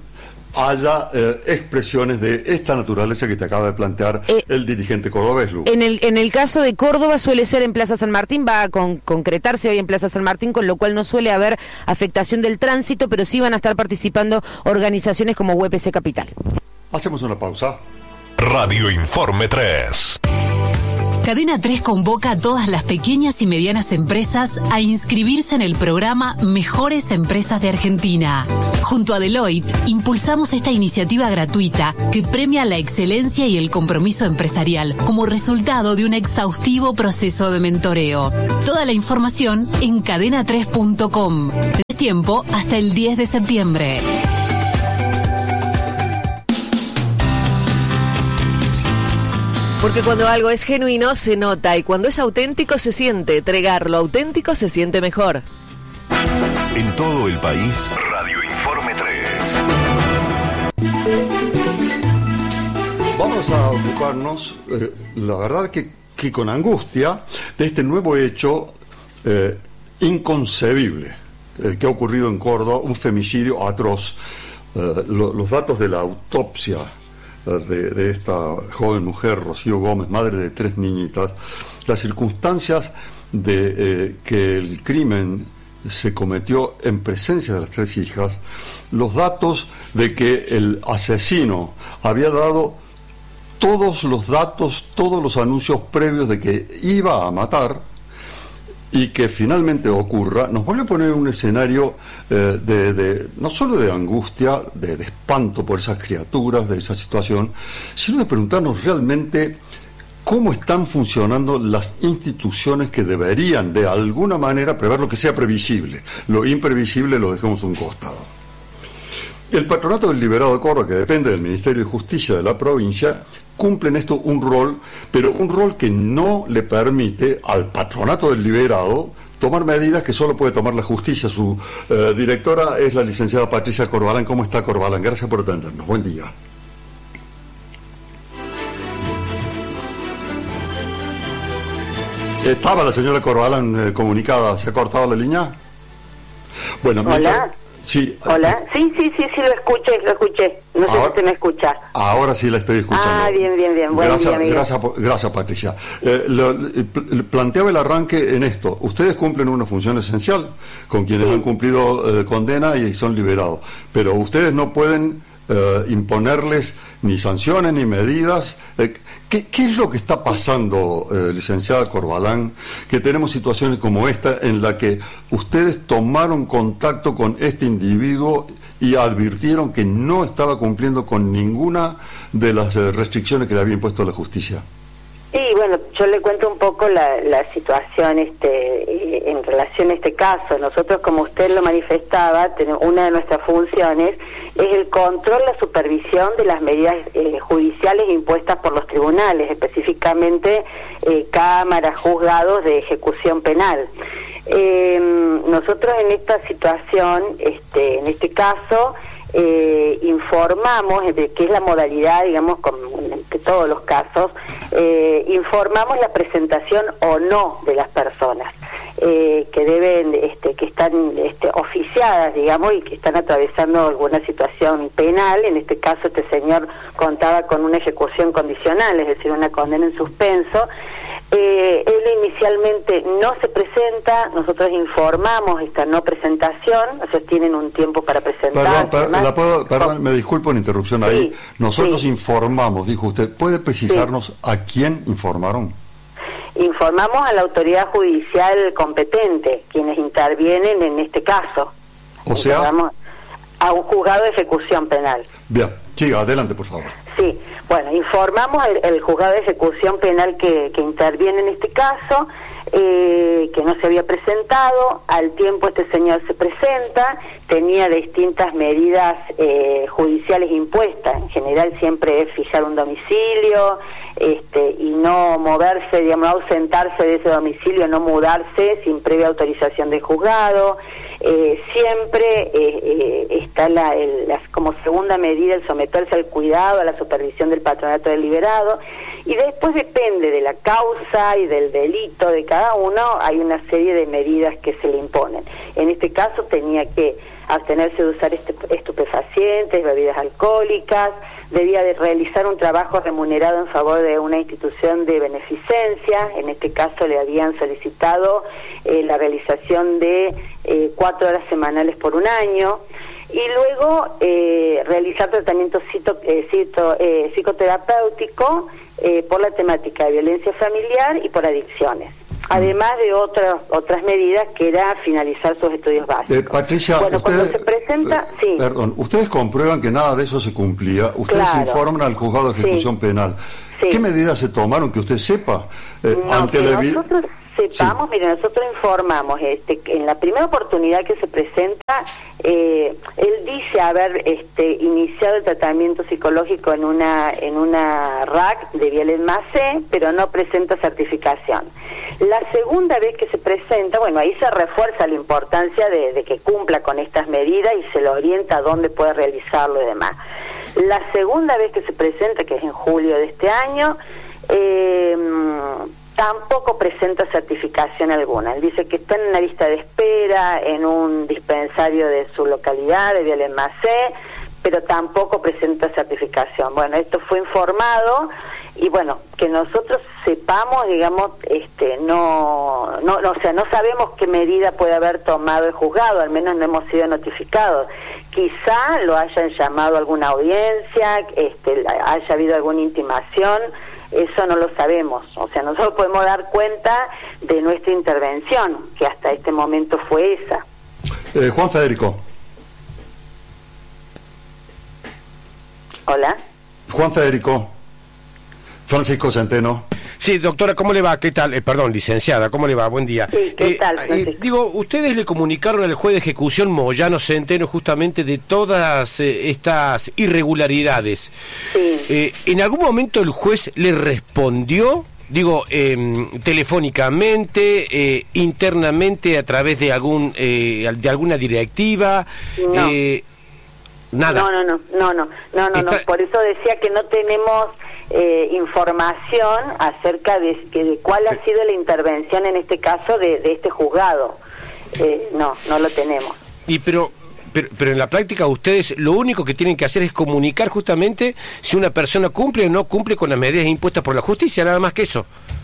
[SPEAKER 1] haya eh, expresiones de esta naturaleza que te acaba de plantear eh, el dirigente cordobés, Lu.
[SPEAKER 12] En el, en el caso de Córdoba suele ser en Plaza San Martín, va a con, concretarse hoy en Plaza San Martín, con lo cual no suele haber afectación del tránsito, pero sí van a estar participando organizaciones como U P C Capital.
[SPEAKER 1] Hacemos una pausa.
[SPEAKER 8] Radio Informe tres.
[SPEAKER 14] Cadena tres convoca a todas las pequeñas y medianas empresas a inscribirse en el programa Mejores Empresas de Argentina. Junto a Deloitte, impulsamos esta iniciativa gratuita que premia la excelencia y el compromiso empresarial como resultado de un exhaustivo proceso de mentoreo. Toda la información en cadena tres punto com. Tenés tiempo hasta el diez de septiembre.
[SPEAKER 5] Porque cuando algo es genuino se nota, y cuando es auténtico se siente. Entregar lo auténtico se siente mejor.
[SPEAKER 8] En todo el país, Radio Informe
[SPEAKER 1] tres. Vamos a ocuparnos, eh, la verdad que, que con angustia, de este nuevo hecho eh, inconcebible eh, que ha ocurrido en Córdoba, un femicidio atroz. Eh, lo, los datos de la autopsia De, de esta joven mujer, Rocío Gómez, madre de tres niñitas, las circunstancias de eh, que el crimen se cometió en presencia de las tres hijas, los datos de que el asesino había dado todos los datos, todos los anuncios previos de que iba a matar, y que finalmente ocurra, nos vuelve a poner un escenario eh, de, de no solo de angustia, de, de espanto por esas criaturas, de esa situación, sino de preguntarnos realmente cómo están funcionando las instituciones que deberían de alguna manera prever lo que sea previsible. Lo imprevisible lo dejamos a un costado. El Patronato del Liberado de Córdoba, que depende del Ministerio de Justicia de la provincia, cumple en esto un rol, pero un rol que no le permite al Patronato del Liberado tomar medidas que solo puede tomar la justicia. Su eh, directora es la licenciada Patricia Corbalán. ¿Cómo está, Corbalán? Gracias por atendernos. Buen día. ¿Estaba la señora Corbalán eh, comunicada? ¿Se ha cortado la línea? Bueno,
[SPEAKER 15] Hola.
[SPEAKER 1] Mientras... Sí.
[SPEAKER 15] Hola. Sí, sí, sí, sí, lo escuché, lo escuché. No sé
[SPEAKER 1] ahora,
[SPEAKER 15] si se me escucha.
[SPEAKER 1] Ahora sí la estoy escuchando.
[SPEAKER 15] Ah, bien, bien, bien. Buen
[SPEAKER 1] gracias,
[SPEAKER 15] día,
[SPEAKER 1] gracias, gracias, Patricia. Eh, lo, eh, planteaba el arranque en esto. Ustedes cumplen una función esencial con quienes sí. han cumplido eh, condena y son liberados. Pero ustedes no pueden eh, imponerles ni sanciones ni medidas. Eh, ¿qué, ¿Qué es lo que está pasando, eh, licenciada Corbalán, que tenemos situaciones como esta en la que ustedes tomaron contacto con este individuo y advirtieron que no estaba cumpliendo con ninguna de las eh, restricciones que le había impuesto la justicia?
[SPEAKER 15] Sí, bueno, yo le cuento un poco la, la situación este, en relación a este caso. Nosotros, como usted lo manifestaba, tenemos, una de nuestras funciones es el control, la supervisión de las medidas eh, judiciales impuestas por los tribunales, específicamente eh, cámaras, juzgados de ejecución penal. Eh, nosotros en esta situación, este, en este caso, eh, informamos, de que es la modalidad, digamos, como en todos los casos, eh, informamos la presentación o no de las personas eh, que deben, este, que están este, oficiadas, digamos, y que están atravesando alguna situación penal. En este caso, este señor contaba con una ejecución condicional, es decir, una condena en suspenso. Eh, él inicialmente no se presenta, nosotros informamos esta no presentación, o sea, tienen un tiempo para presentarse.
[SPEAKER 1] Perdón, per, la puedo, perdón, me disculpo la interrupción sí, ahí. Nosotros sí. informamos, dijo usted. ¿Puede precisarnos sí. a quién informaron?
[SPEAKER 15] Informamos a la autoridad judicial competente, quienes intervienen en este caso.
[SPEAKER 1] O sea,
[SPEAKER 15] a un juzgado de ejecución penal.
[SPEAKER 1] Bien, siga, adelante, por favor.
[SPEAKER 15] Sí, bueno, informamos al, al juzgado de ejecución penal que, que interviene en este caso, eh, que no se había presentado. Al tiempo este señor se presenta, tenía distintas medidas eh, judiciales impuestas. En general siempre es fijar un domicilio este, y no moverse, digamos, no ausentarse de ese domicilio, no mudarse sin previa autorización del juzgado. Eh, siempre eh, eh, está la, el, la, como segunda medida el someterse al cuidado, a la supervisión del Patronato del Liberado, y después depende de la causa y del delito de cada uno, hay una serie de medidas que se le imponen. En este caso tenía que abstenerse de usar estupefacientes, bebidas alcohólicas, debía de realizar un trabajo remunerado en favor de una institución de beneficencia. En este caso le habían solicitado eh, la realización de eh, cuatro horas semanales por un año, y luego eh, realizar tratamiento cito, eh, cito, eh, psicoterapéutico eh, por la temática de violencia familiar y por adicciones. Además de otras otras medidas, que era finalizar sus estudios básicos.
[SPEAKER 1] Eh, Patricia,
[SPEAKER 15] bueno,
[SPEAKER 1] usted,
[SPEAKER 15] cuando se presenta, eh, sí.
[SPEAKER 1] Perdón, ustedes comprueban que nada de eso se cumplía. Ustedes
[SPEAKER 15] claro.
[SPEAKER 1] informan al juzgado de ejecución sí. penal. Sí. ¿Qué medidas se tomaron que usted sepa? Eh,
[SPEAKER 15] no,
[SPEAKER 1] ante
[SPEAKER 15] que
[SPEAKER 1] la
[SPEAKER 15] nosotros sepamos, sí. mire, nosotros informamos, este, que en la primera oportunidad que se presenta, eh, él dice haber este, iniciado el tratamiento psicológico en una en una R A C de Viales Macé, pero no presenta certificación. La segunda vez que se presenta, bueno, ahí se refuerza la importancia de, de que cumpla con estas medidas y se lo orienta a dónde puede realizarlo y demás. La segunda vez que se presenta, que es en julio de este año, eh, tampoco presenta certificación alguna. Él dice que está en una lista de espera en un dispensario de su localidad, de Viales Macé, pero tampoco presenta certificación. Bueno, esto fue informado y bueno, que nosotros sepamos, digamos, este, no, no, no, o sea, no sabemos qué medida puede haber tomado el juzgado, al menos no hemos sido notificados. Quizá lo hayan llamado a alguna audiencia, este, haya habido alguna intimación, eso no lo sabemos. O sea, nosotros podemos dar cuenta de nuestra intervención, que hasta este momento fue esa.
[SPEAKER 1] Eh, Juan Federico.
[SPEAKER 15] Hola.
[SPEAKER 1] Juan Federico. Francisco Centeno.
[SPEAKER 16] Sí, doctora, ¿cómo le va? ¿Qué tal? Eh, perdón, licenciada, ¿cómo le va? Buen día.
[SPEAKER 15] Sí, ¿qué
[SPEAKER 16] eh,
[SPEAKER 15] tal,
[SPEAKER 16] eh, digo, ustedes le comunicaron al juez de ejecución Moyano Centeno justamente de todas eh, estas irregularidades.
[SPEAKER 15] Sí.
[SPEAKER 16] Eh, ¿En algún momento el juez le respondió? Digo, eh, telefónicamente, eh, internamente, a través de algún eh, de alguna directiva.
[SPEAKER 15] No.
[SPEAKER 16] Eh, nada.
[SPEAKER 15] No, no, no, no, no, no, no, no. Por eso decía que no tenemos eh, información acerca de, de cuál ha sido la intervención en este caso de, de este juzgado. Eh, no, no lo tenemos.
[SPEAKER 16] Y pero... Pero, pero en la práctica ustedes lo único que tienen que hacer es comunicar justamente si una persona cumple o no cumple con las medidas impuestas por la justicia, nada más que eso.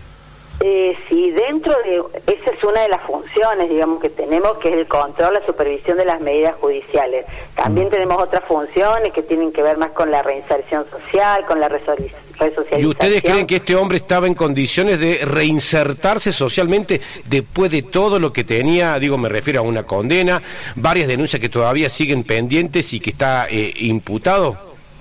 [SPEAKER 15] Eh, sí, dentro de... Esa es una de las funciones, digamos, que tenemos, que es el control, la supervisión de las medidas judiciales. También tenemos otras funciones que tienen que ver más con la reinserción social, con la resolución.
[SPEAKER 16] ¿Y ustedes creen que este hombre estaba en condiciones de reinsertarse socialmente después de todo lo que tenía? Digo, me refiero a una condena, varias denuncias que todavía siguen pendientes y que está eh, imputado.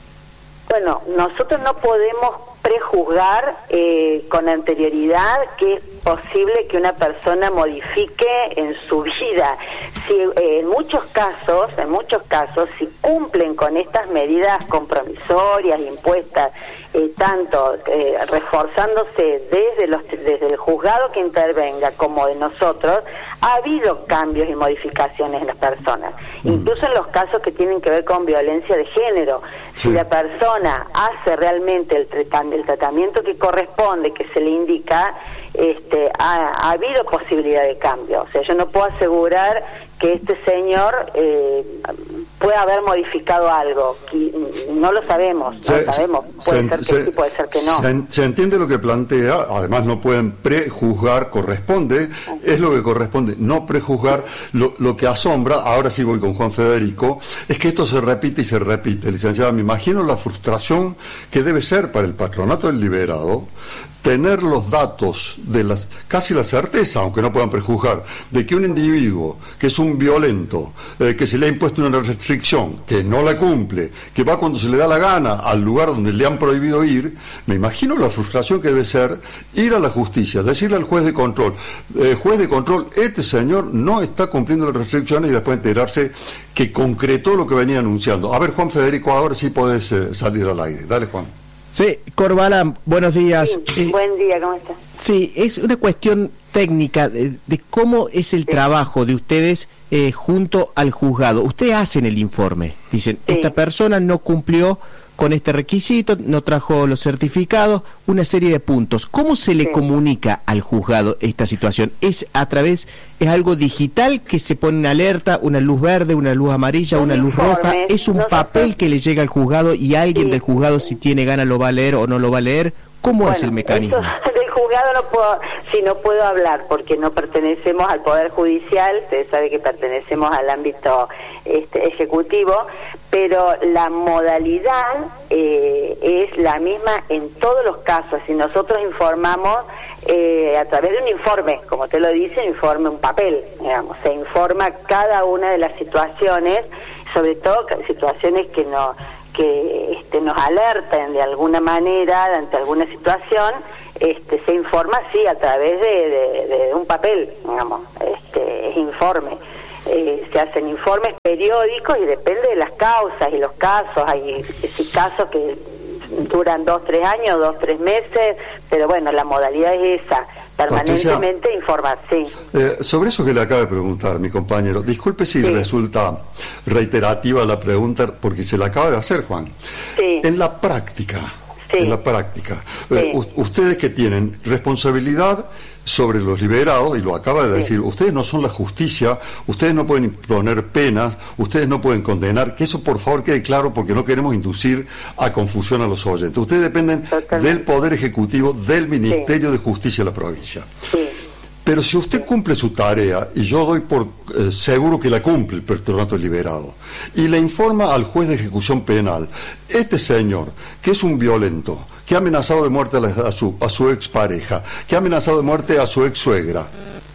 [SPEAKER 15] Bueno, nosotros no podemos prejuzgar eh, con anterioridad que es posible que una persona modifique en su vida. Si eh, en muchos casos, en muchos casos, si cumplen con estas medidas compromisorias impuestas, eh, tanto eh, reforzándose desde los desde el juzgado que intervenga como de nosotros, ha habido cambios y modificaciones en las personas, mm. incluso en los casos que tienen que ver con violencia de género. Sí. Si la persona hace realmente el, el tratamiento que corresponde, que se le indica, este, ha, ha habido posibilidad de cambio. O sea, yo no puedo asegurar que este señor eh, pueda haber modificado algo. No lo sabemos, no
[SPEAKER 1] se,
[SPEAKER 15] lo sabemos. Puede
[SPEAKER 1] se,
[SPEAKER 15] ser que
[SPEAKER 1] se,
[SPEAKER 15] sí, puede ser que no.
[SPEAKER 1] Se, se entiende lo que plantea, además no pueden prejuzgar, corresponde, es lo que corresponde, no prejuzgar. Lo, lo que asombra, ahora sí voy con Juan Federico, es que esto se repite y se repite. Licenciada, me imagino la frustración que debe ser para el patronato del liberado tener los datos de las, casi la certeza, aunque no puedan prejuzgar, de que un individuo que es un violento, eh, que se le ha impuesto una restricción, que no la cumple, que va cuando se le da la gana al lugar donde le han prohibido ir, me imagino la frustración que debe ser ir a la justicia, decirle al juez de control, eh, juez de control, este señor no está cumpliendo las restricciones, y después enterarse que concretó lo que venía anunciando. A ver, Juan Federico, ahora sí podés eh, salir al aire. Dale, Juan.
[SPEAKER 17] Sí, Corvala, buenos días.
[SPEAKER 15] Sí, eh, buen día, ¿cómo estás?
[SPEAKER 17] Sí, es una cuestión técnica de, de cómo es el sí. trabajo de ustedes eh, junto al juzgado. Ustedes hacen el informe, dicen, sí. esta persona no cumplió con este requisito, no trajo los certificados, una serie de puntos. ¿Cómo se le sí. comunica al juzgado esta situación? ¿Es a través, es algo digital que se pone una alerta, una luz verde, una luz amarilla, un una luz informe, roja? ¿Es un nosotros... papel que le llega al juzgado y alguien sí. del juzgado, si tiene ganas, lo va a leer o no lo va a leer? ¿Cómo bueno, es el mecanismo?
[SPEAKER 15] Eso, del juzgado no puedo, sí, no puedo hablar porque no pertenecemos al Poder Judicial, ustedes saben que pertenecemos al ámbito este, ejecutivo, pero la modalidad eh, es la misma en todos los casos. Si nosotros informamos eh, a través de un informe, como te lo dice, informe, un papel, digamos, se informa cada una de las situaciones, sobre todo situaciones que no... que este, nos alerten de alguna manera ante alguna situación, este, se informa sí a través de, de, de un papel, digamos, este, es informe. Eh, se hacen informes periódicos y depende de las causas y los casos. Hay sí, casos que duran dos, tres años, dos, tres meses, pero bueno, la modalidad es esa. Permanentemente informar, sí.
[SPEAKER 1] Eh, sobre eso que le acaba de preguntar mi compañero, disculpe si sí. resulta reiterativa la pregunta, porque se la acaba de hacer, Juan.
[SPEAKER 15] Sí.
[SPEAKER 1] En la práctica,
[SPEAKER 15] sí.
[SPEAKER 1] en la práctica,
[SPEAKER 15] sí.
[SPEAKER 1] eh, ustedes que tienen responsabilidad sobre los liberados, y lo acaba de decir, sí. ustedes no son la justicia, ustedes no pueden imponer penas, ustedes no pueden condenar, que eso por favor quede claro porque no queremos inducir a confusión a los oyentes. Ustedes dependen Totalmente. del Poder Ejecutivo, del Ministerio sí. de Justicia de la provincia.
[SPEAKER 15] Sí.
[SPEAKER 1] Pero si usted cumple su tarea, y yo doy por eh, seguro que la cumple el patronato liberado, y le informa al juez de ejecución penal, este señor, que es un violento, que ha amenazado de muerte a, la, a su, a su expareja, que ha amenazado de muerte a su ex suegra,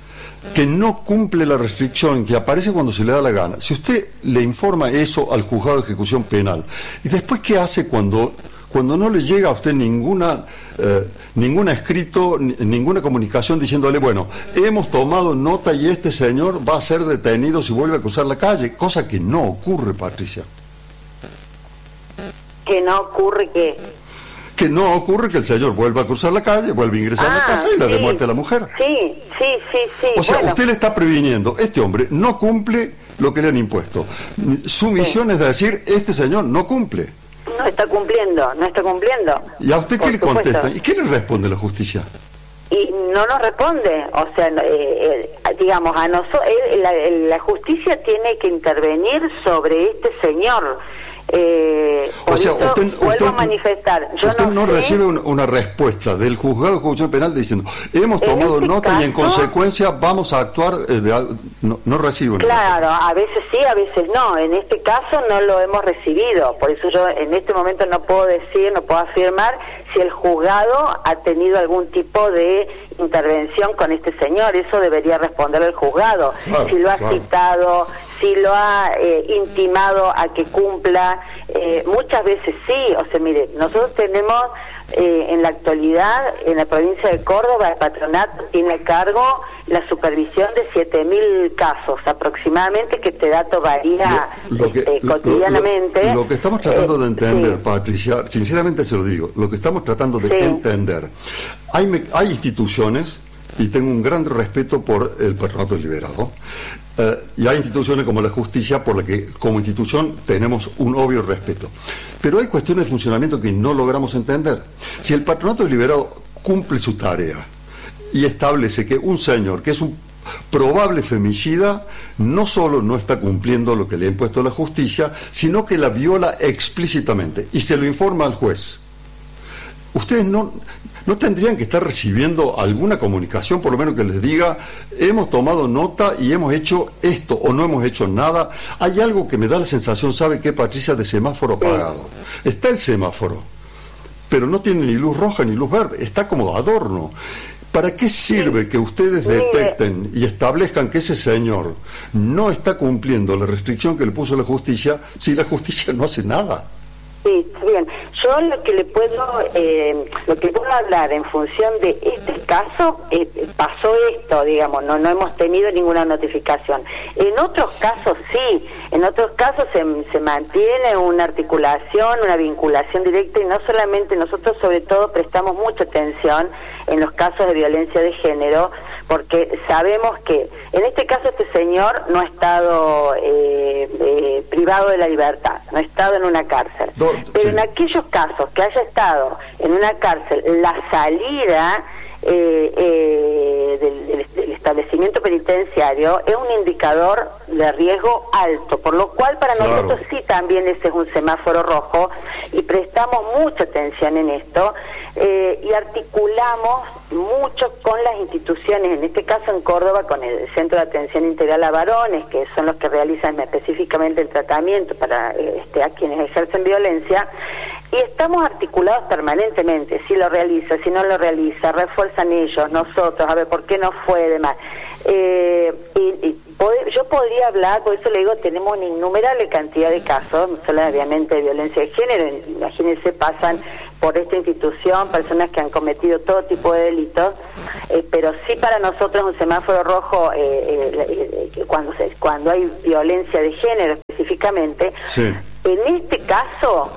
[SPEAKER 1] que no cumple la restricción, que aparece cuando se le da la gana, si usted le informa eso al juzgado de ejecución penal, y después ¿qué hace cuando cuando no le llega a usted ninguna eh, ningún escrito, ni, ninguna comunicación diciéndole, bueno, hemos tomado nota y este señor va a ser detenido si vuelve a cruzar la calle, cosa que no ocurre, Patricia.
[SPEAKER 15] ¿Que no ocurre qué?
[SPEAKER 1] Que no ocurre que el señor vuelva a cruzar la calle, vuelve a ingresar ah, a la casa y la
[SPEAKER 15] sí.
[SPEAKER 1] dé muerte a la mujer.
[SPEAKER 15] Sí, sí, sí, sí.
[SPEAKER 1] O sea,
[SPEAKER 15] bueno.
[SPEAKER 1] usted le está previniendo, este hombre no cumple lo que le han impuesto. Su misión sí. es decir, este señor no cumple.
[SPEAKER 15] No está cumpliendo, no está cumpliendo.
[SPEAKER 1] ¿Y a usted qué
[SPEAKER 15] Por
[SPEAKER 1] le
[SPEAKER 15] supuesto.
[SPEAKER 1] contesta? ¿Y qué le responde la justicia?
[SPEAKER 15] Y no nos responde, o sea, eh, eh, digamos, a nosotros la, la justicia tiene que intervenir sobre este señor. Eh,
[SPEAKER 1] o sea, usted,
[SPEAKER 15] vuelvo
[SPEAKER 1] usted,
[SPEAKER 15] a manifestar. Yo
[SPEAKER 1] usted no,
[SPEAKER 15] no sé,
[SPEAKER 1] recibe una, una respuesta del juzgado de ejecución penal diciendo, hemos tomado
[SPEAKER 15] este
[SPEAKER 1] nota
[SPEAKER 15] caso,
[SPEAKER 1] y en consecuencia vamos a actuar. Eh, de, no, no recibe una
[SPEAKER 15] Claro,
[SPEAKER 1] respuesta.
[SPEAKER 15] a veces sí, a veces no. En este caso no lo hemos recibido. Por eso yo en este momento no puedo decir, no puedo afirmar si el juzgado ha tenido algún tipo de intervención con este señor. Eso debería responder el juzgado.
[SPEAKER 1] Claro,
[SPEAKER 15] si lo ha
[SPEAKER 1] claro.
[SPEAKER 15] citado, si lo ha eh, intimado a que cumpla. Eh, muchas veces sí. O sea, mire, nosotros tenemos eh, en la actualidad, en la provincia de Córdoba, el patronato tiene a cargo la supervisión de siete mil casos aproximadamente, que este dato varía
[SPEAKER 1] Lo, lo que,
[SPEAKER 15] este,
[SPEAKER 1] lo-
[SPEAKER 15] cotidianamente.
[SPEAKER 1] Lo, lo que estamos tratando
[SPEAKER 15] Eh,
[SPEAKER 1] de entender,
[SPEAKER 15] sí.
[SPEAKER 1] Patricia, sinceramente se lo digo, lo que estamos tratando de
[SPEAKER 15] Sí.
[SPEAKER 1] entender, hay, me- hay instituciones, y tengo un gran respeto por el patronato liberado, eh, y hay instituciones como la justicia, por la que como institución tenemos un obvio respeto. Pero hay cuestiones de funcionamiento que no logramos entender. Si el patronato liberado cumple su tarea y establece que un señor que es un probable femicida no solo no está cumpliendo lo que le ha impuesto la justicia, sino que la viola explícitamente y se lo informa al juez. Ustedes no, no tendrían que estar recibiendo alguna comunicación, por lo menos que les diga, hemos tomado nota y hemos hecho esto o no hemos hecho nada. Hay algo que me da la sensación, ¿sabe qué, Patricia? De semáforo apagado. Está el semáforo, pero no tiene ni luz roja ni luz verde, está como adorno. ¿Para qué sirve que ustedes detecten y establezcan que ese señor no está cumpliendo la restricción que le puso la justicia si la justicia no hace nada?
[SPEAKER 15] Sí, está bien. Yo lo que le puedo, eh, lo que puedo hablar en función de este caso, eh, pasó esto, digamos, no no hemos tenido ninguna notificación. En otros casos sí, en otros casos se, se mantiene una articulación, una vinculación directa, y no solamente nosotros, sobre todo prestamos mucha atención en los casos de violencia de género, porque sabemos que en este caso este señor no ha estado eh, eh, privado de la libertad, no ha estado en una cárcel.
[SPEAKER 1] Do,
[SPEAKER 15] Pero
[SPEAKER 1] sí.
[SPEAKER 15] en aquellos casos que haya estado en una cárcel, la salida eh, eh, del, del- del establecimiento penitenciario es un indicador de riesgo alto, por lo cual para
[SPEAKER 1] Claro.
[SPEAKER 15] nosotros sí también ese es un semáforo rojo y prestamos mucha atención en esto eh, y articulamos mucho con las instituciones, en este caso en Córdoba con el Centro de Atención Integral a Varones, que son los que realizan específicamente el tratamiento para eh, este, a quienes ejercen violencia, y estamos articulados permanentemente, si lo realiza, si no lo realiza, refuerzan ellos, nosotros, a ver por qué no fue, demás. Eh, y, y pod- yo podría hablar, por eso le digo, tenemos una innumerable cantidad de casos, no solamente de violencia de género, imagínense, pasan por esta institución personas que han cometido todo tipo de delitos, eh, pero sí para nosotros es un semáforo rojo eh, eh, eh, cuando se, cuando hay violencia de género específicamente.
[SPEAKER 1] Sí.
[SPEAKER 15] En este caso,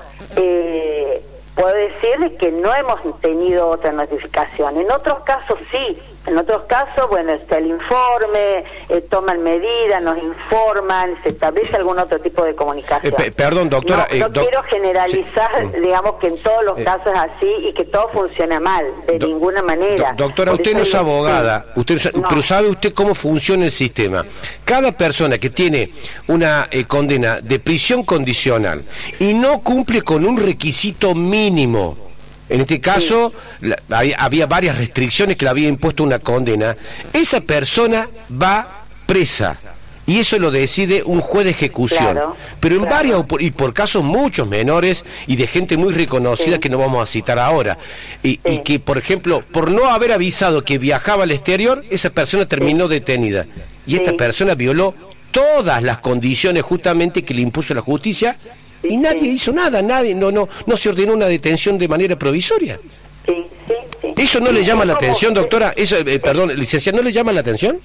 [SPEAKER 15] eh, puedo decirles que no hemos tenido otra notificación. En otros casos sí, en otros casos, bueno, está el informe, eh, toman medidas, nos informan, se establece algún otro tipo de comunicación.
[SPEAKER 16] Eh, pe- perdón, doctora.
[SPEAKER 15] No, no
[SPEAKER 16] eh, doc-
[SPEAKER 15] quiero generalizar,
[SPEAKER 16] Sí.
[SPEAKER 15] digamos, que en todos los
[SPEAKER 16] Eh.
[SPEAKER 15] casos es así y que todo funciona mal, de
[SPEAKER 16] Do-
[SPEAKER 15] ninguna manera.
[SPEAKER 16] Do- doctora,
[SPEAKER 15] Por
[SPEAKER 16] usted
[SPEAKER 15] eso
[SPEAKER 16] no es
[SPEAKER 15] digo,
[SPEAKER 16] abogada,
[SPEAKER 15] sí.
[SPEAKER 16] usted no sa-
[SPEAKER 15] No.
[SPEAKER 16] pero sabe usted cómo funciona el sistema. Cada persona que tiene una eh, condena de prisión condicional y no cumple con un requisito mínimo, en este caso la- había, había varias restricciones que le había impuesto una condena, esa persona va presa. Y eso lo decide un juez de ejecución.
[SPEAKER 15] Claro,
[SPEAKER 16] Pero en
[SPEAKER 15] claro.
[SPEAKER 16] varias, opor- y por casos muchos menores y de gente muy reconocida
[SPEAKER 15] Sí.
[SPEAKER 16] que no vamos a citar ahora. Y, y que, por ejemplo, por no haber avisado que viajaba al exterior, esa persona terminó detenida. Y esta
[SPEAKER 15] Sí.
[SPEAKER 16] persona violó todas las condiciones justamente que le impuso la justicia sí, y nadie sí. hizo nada, nadie, no, no, no se ordenó una detención de manera provisoria.
[SPEAKER 15] Sí, sí, sí.
[SPEAKER 16] ¿Eso no
[SPEAKER 15] sí,
[SPEAKER 16] le llama la
[SPEAKER 15] como,
[SPEAKER 16] atención, doctora? Eso, eh, perdón, licenciada, ¿no le llama la atención?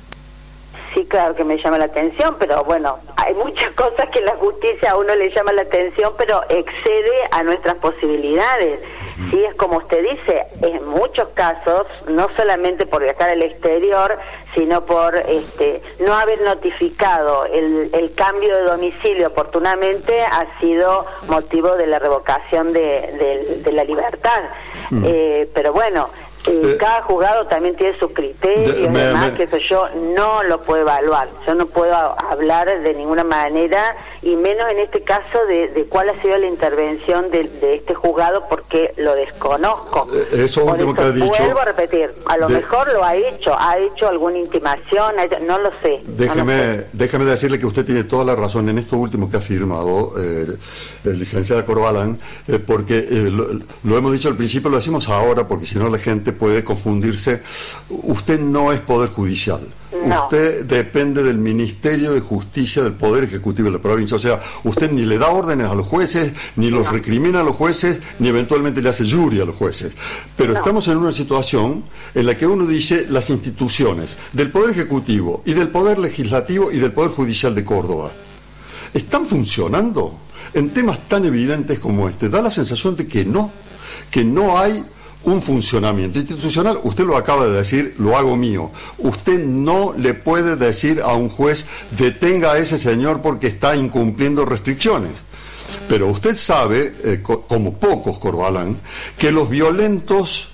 [SPEAKER 15] Sí, claro que me llama la atención, pero bueno, hay muchas cosas que la justicia a uno le llama la atención, pero excede a nuestras posibilidades. Sí, es como usted dice, en muchos casos, no solamente por viajar al exterior, sino por este no haber notificado el, el cambio de domicilio oportunamente, ha sido motivo de la revocación de, de, de la libertad. Mm. Eh, pero bueno... Eh, cada juzgado también tiene sus criterios y demás, que eso yo no lo puedo evaluar. Yo no puedo hablar de ninguna manera, y menos en este caso de, de cuál ha sido la intervención de, de este juzgado, porque lo desconozco.
[SPEAKER 1] Eh, eso
[SPEAKER 15] Por
[SPEAKER 1] último
[SPEAKER 15] eso
[SPEAKER 1] que ha dicho.
[SPEAKER 15] Vuelvo a repetir, a lo
[SPEAKER 1] de,
[SPEAKER 15] mejor lo ha hecho, ha hecho alguna intimación, ha hecho, no lo sé.
[SPEAKER 1] Déjeme,
[SPEAKER 15] no lo sé.
[SPEAKER 1] déjeme decirle que usted tiene toda la razón en esto último que ha afirmado eh, el licenciado Corbalán, eh, porque eh, lo, lo hemos dicho al principio, lo decimos ahora, porque si no la gente puede confundirse. Usted no es Poder Judicial. No. Usted depende del Ministerio de Justicia del Poder Ejecutivo de la provincia. O sea, usted ni le da órdenes a los jueces, ni los no. recrimina a los jueces, ni eventualmente le hace jury a los jueces. Pero no. estamos en una situación en la que uno dice las instituciones del Poder Ejecutivo y del Poder Legislativo y del Poder Judicial de Córdoba están funcionando en temas tan evidentes como este. Da la sensación de que no, que no hay un funcionamiento institucional. Usted lo acaba de decir, lo hago mío. Usted no le puede decir a un juez, detenga a ese señor porque está incumpliendo restricciones. Pero usted sabe, eh, co como pocos, Corbalán, que los violentos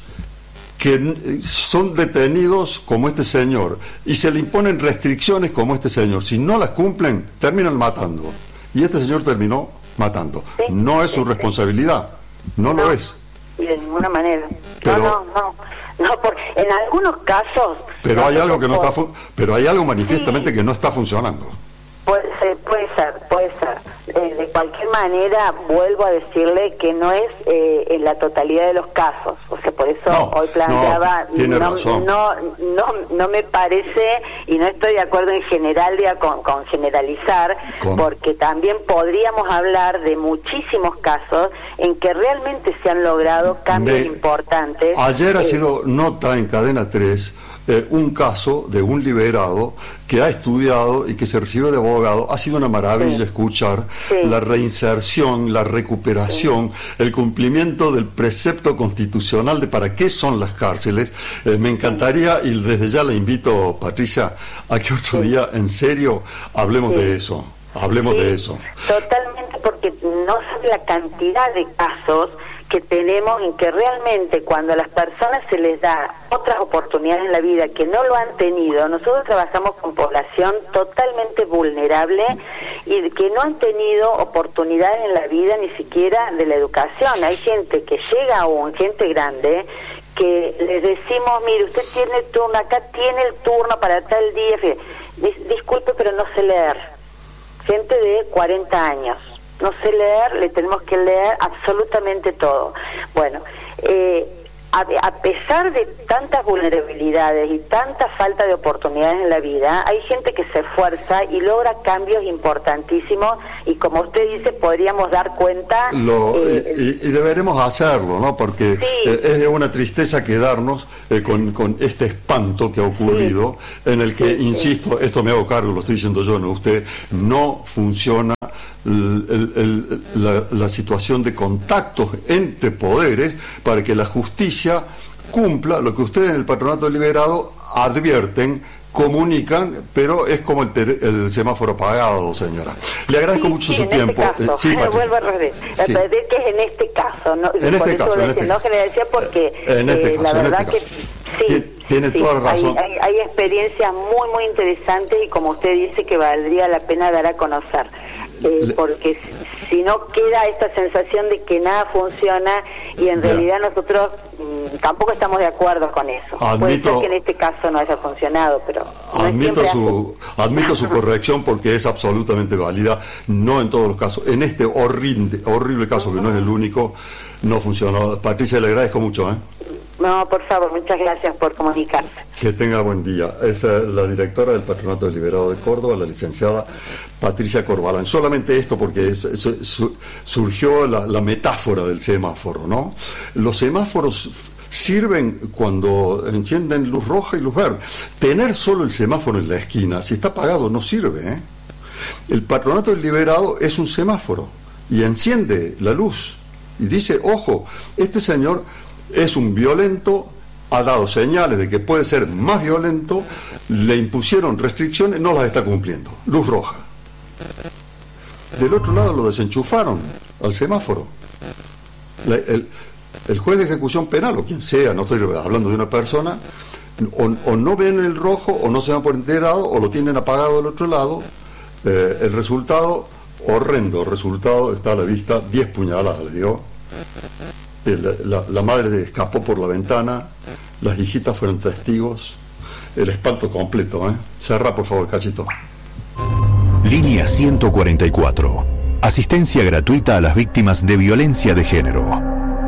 [SPEAKER 1] que son detenidos como este señor y se le imponen restricciones como este señor, si no las cumplen, terminan matando. Y este señor terminó matando. No es su responsabilidad, no lo es.
[SPEAKER 15] Y de ninguna manera.
[SPEAKER 1] Pero,
[SPEAKER 15] no, no, no, no, porque en algunos casos...
[SPEAKER 1] Pero hay algo que no está, pero hay algo manifiestamente sí. que no está funcionando.
[SPEAKER 15] Puede ser, puede ser, puede ser. Eh, de cualquier manera, vuelvo a decirle que no es eh, en la totalidad de los casos. O sea, por eso no, hoy planteaba,
[SPEAKER 1] no, tiene
[SPEAKER 15] no,
[SPEAKER 1] razón.
[SPEAKER 15] no, no, no me parece, y no estoy de acuerdo en general de, con, con generalizar, ¿Cómo? Porque también podríamos hablar de muchísimos casos en que realmente se han logrado cambios me, importantes.
[SPEAKER 1] Ayer ha eh, sido nota en Cadena tres Eh, un caso de un liberado que ha estudiado y que se recibe de abogado. Ha sido una maravilla sí. escuchar sí. la reinserción, la recuperación, sí. el cumplimiento del precepto constitucional de para qué son las cárceles. Eh, me encantaría, y desde ya le invito, Patricia, a que otro sí. día en serio hablemos sí. de eso. Hablemos sí. de eso.
[SPEAKER 15] Totalmente, porque no sabe la cantidad de casos que tenemos en que realmente cuando a las personas se les da otras oportunidades en la vida que no lo han tenido, nosotros trabajamos con población totalmente vulnerable y que no han tenido oportunidades en la vida ni siquiera de la educación. Hay gente que llega aún, gente grande, que les decimos, mire, usted tiene el turno, acá tiene el turno para tal día, Dis disculpe, pero no sé leer. Gente de cuarenta años. No sé leer, le tenemos que leer absolutamente todo. Bueno, eh, a, a pesar de tantas vulnerabilidades y tanta falta de oportunidades en la vida, hay gente que se esfuerza y logra cambios importantísimos y, como usted dice, podríamos dar cuenta...
[SPEAKER 1] Lo, eh, y, y deberemos hacerlo, ¿no? Porque sí. eh, es de una tristeza quedarnos eh, con, con este espanto que ha ocurrido, sí. en el que, sí, insisto, sí. esto me hago cargo, lo estoy diciendo yo, no usted, no funciona El, el, el, la, la situación de contactos entre poderes para que la justicia cumpla lo que ustedes en el Patronato Liberado advierten, comunican, pero es como el, el semáforo apagado, señora. Le agradezco sí, mucho
[SPEAKER 15] sí,
[SPEAKER 1] su tiempo.
[SPEAKER 15] Este caso,
[SPEAKER 1] eh, sí,
[SPEAKER 15] vuelvo a repetir, sí. que es en este caso, no,
[SPEAKER 1] en este caso, en este
[SPEAKER 15] no
[SPEAKER 1] caso.
[SPEAKER 15] que le decía porque
[SPEAKER 1] en este
[SPEAKER 15] eh,
[SPEAKER 1] caso,
[SPEAKER 15] la
[SPEAKER 1] en
[SPEAKER 15] verdad
[SPEAKER 1] este
[SPEAKER 15] que
[SPEAKER 1] caso.
[SPEAKER 15] sí.
[SPEAKER 1] Tiene
[SPEAKER 15] sí,
[SPEAKER 1] toda la razón.
[SPEAKER 15] Hay, hay, hay experiencias muy, muy interesantes y, como usted dice, que valdría la pena dar a conocer. Eh, Le... Porque si no queda esta sensación de que nada funciona y en yeah. realidad nosotros mmm, tampoco estamos de acuerdo con eso.
[SPEAKER 1] Admito,
[SPEAKER 15] Puede ser que en este caso no haya funcionado, pero no
[SPEAKER 1] admito su admito su corrección porque es absolutamente válida, no en todos los casos. En este horrible, horrible caso, que no es el único, no funcionó. Patricia, le agradezco mucho, ¿eh?
[SPEAKER 15] No, por favor, muchas gracias por comunicarse.
[SPEAKER 1] Que tenga buen día. Es eh, la directora del Patronato del Liberado de Córdoba, la licenciada Patricia Corbalán. Solamente esto porque es, es, es, surgió la, la metáfora del semáforo, ¿no? Los semáforos sirven cuando encienden luz roja y luz verde. Tener solo el semáforo en la esquina, si está apagado, no sirve, ¿eh? El Patronato del Liberado es un semáforo y enciende la luz y dice, ojo, este señor es un violento, ha dado señales de que puede ser más violento, le impusieron restricciones, no las está cumpliendo. Luz roja. Del otro lado lo desenchufaron al semáforo. La, el, el juez de ejecución penal, o quien sea, no estoy hablando de una persona, o, o no ven el rojo, o no se dan por enterado, o lo tienen apagado del otro lado. Eh, el resultado, horrendo resultado, está a la vista, diez puñaladas le dio. La, la, la madre escapó por la ventana, las hijitas fueron testigos, el espanto completo, ¿eh? Cerra, por favor, Cachito.
[SPEAKER 18] Línea ciento cuarenta y cuatro. Asistencia gratuita a las víctimas de violencia de género.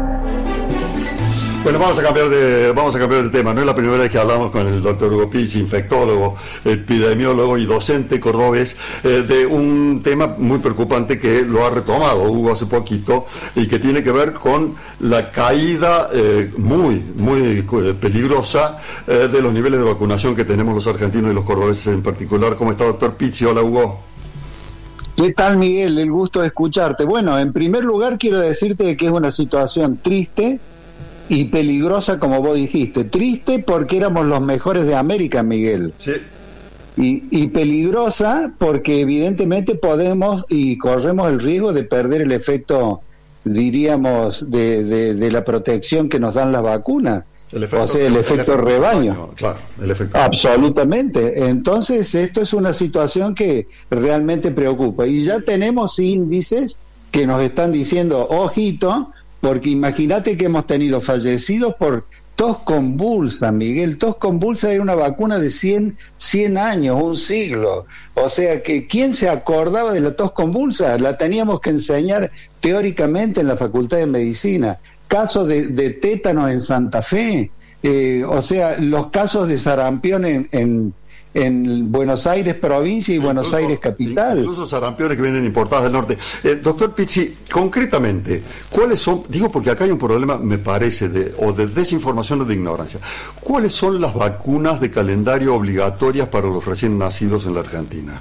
[SPEAKER 1] Bueno, vamos a cambiar de vamos a cambiar de tema. No es la primera vez que hablamos con el doctor Hugo Pizzi, infectólogo, epidemiólogo y docente cordobés, eh, de un tema muy preocupante que lo ha retomado Hugo hace poquito y que tiene que ver con la caída eh, muy, muy peligrosa eh, de los niveles de vacunación que tenemos los argentinos y los cordobeses en particular. ¿Cómo está, doctor Pizzi? Hola, Hugo.
[SPEAKER 19] ¿Qué tal, Miguel? El gusto de escucharte. Bueno, en primer lugar quiero decirte que es una situación triste y peligrosa, como vos dijiste. Triste porque éramos los mejores de América, Miguel.
[SPEAKER 1] Sí.
[SPEAKER 19] Y, y peligrosa porque evidentemente podemos y corremos el riesgo de perder el efecto, diríamos, de, de, de la protección que nos dan las vacunas. El efecto, o sea, el, el efecto, efecto rebaño. rebaño.
[SPEAKER 1] Claro, el efecto.
[SPEAKER 19] Absolutamente. Entonces, esto es una situación que realmente preocupa. Y ya tenemos índices que nos están diciendo, ojito, porque imagínate que hemos tenido fallecidos por tos convulsa, Miguel. Tos convulsa era una vacuna de cien, cien años, un siglo. O sea que, ¿quién se acordaba de la tos convulsa? La teníamos que enseñar teóricamente en la Facultad de Medicina. Casos de, de tétanos en Santa Fe, eh, o sea, los casos de sarampión en, en, en Buenos Aires provincia y incluso, Buenos Aires capital.
[SPEAKER 1] Incluso sarampiones que vienen importadas del norte. Eh, doctor Pizzi, concretamente, ¿cuáles son, digo porque acá hay un problema, me parece, de, o de desinformación o de ignorancia, ¿cuáles son las vacunas de calendario obligatorias para los recién nacidos en la Argentina?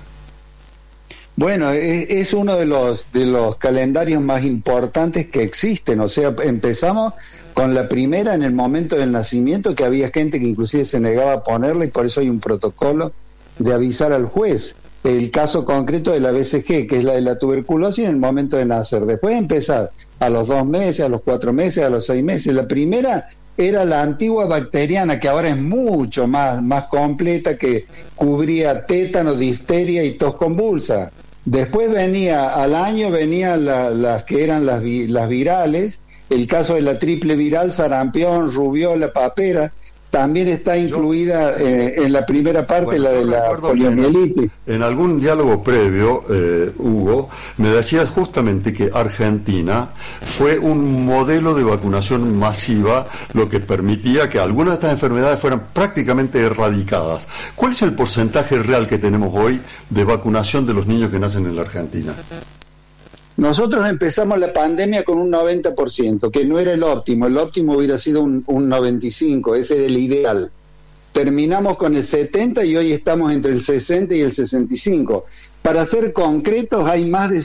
[SPEAKER 19] Bueno, es, es uno de los de los calendarios más importantes que existen. O sea, empezamos con la primera en el momento del nacimiento, que había gente que inclusive se negaba a ponerla y por eso hay un protocolo de avisar al juez. El caso concreto de la B C G, que es la de la tuberculosis en el momento de nacer. Después empezar a los dos meses, a los cuatro meses, a los seis meses. La primera era la antigua bacteriana, que ahora es mucho más, más completa, que cubría tétano, difteria y tos convulsa. Después venía, al año venían la, las que eran las, vi, las virales, el caso de la triple viral, sarampión, rubiola, papera, también está incluida eh, en la primera parte, bueno, la de la poliomielitis.
[SPEAKER 1] En, en algún diálogo previo, eh, Hugo, me decías justamente que Argentina fue un modelo de vacunación masiva, lo que permitía que algunas de estas enfermedades fueran prácticamente erradicadas. ¿Cuál es el porcentaje real que tenemos hoy de vacunación de los niños que nacen en la Argentina?
[SPEAKER 19] Nosotros empezamos la pandemia con un noventa por ciento, que no era el óptimo. El óptimo hubiera sido un, un noventa y cinco por ciento, ese era el ideal. Terminamos con el setenta por ciento y hoy estamos entre el sesenta y el sesenta y cinco por ciento. Para ser concretos, hay más de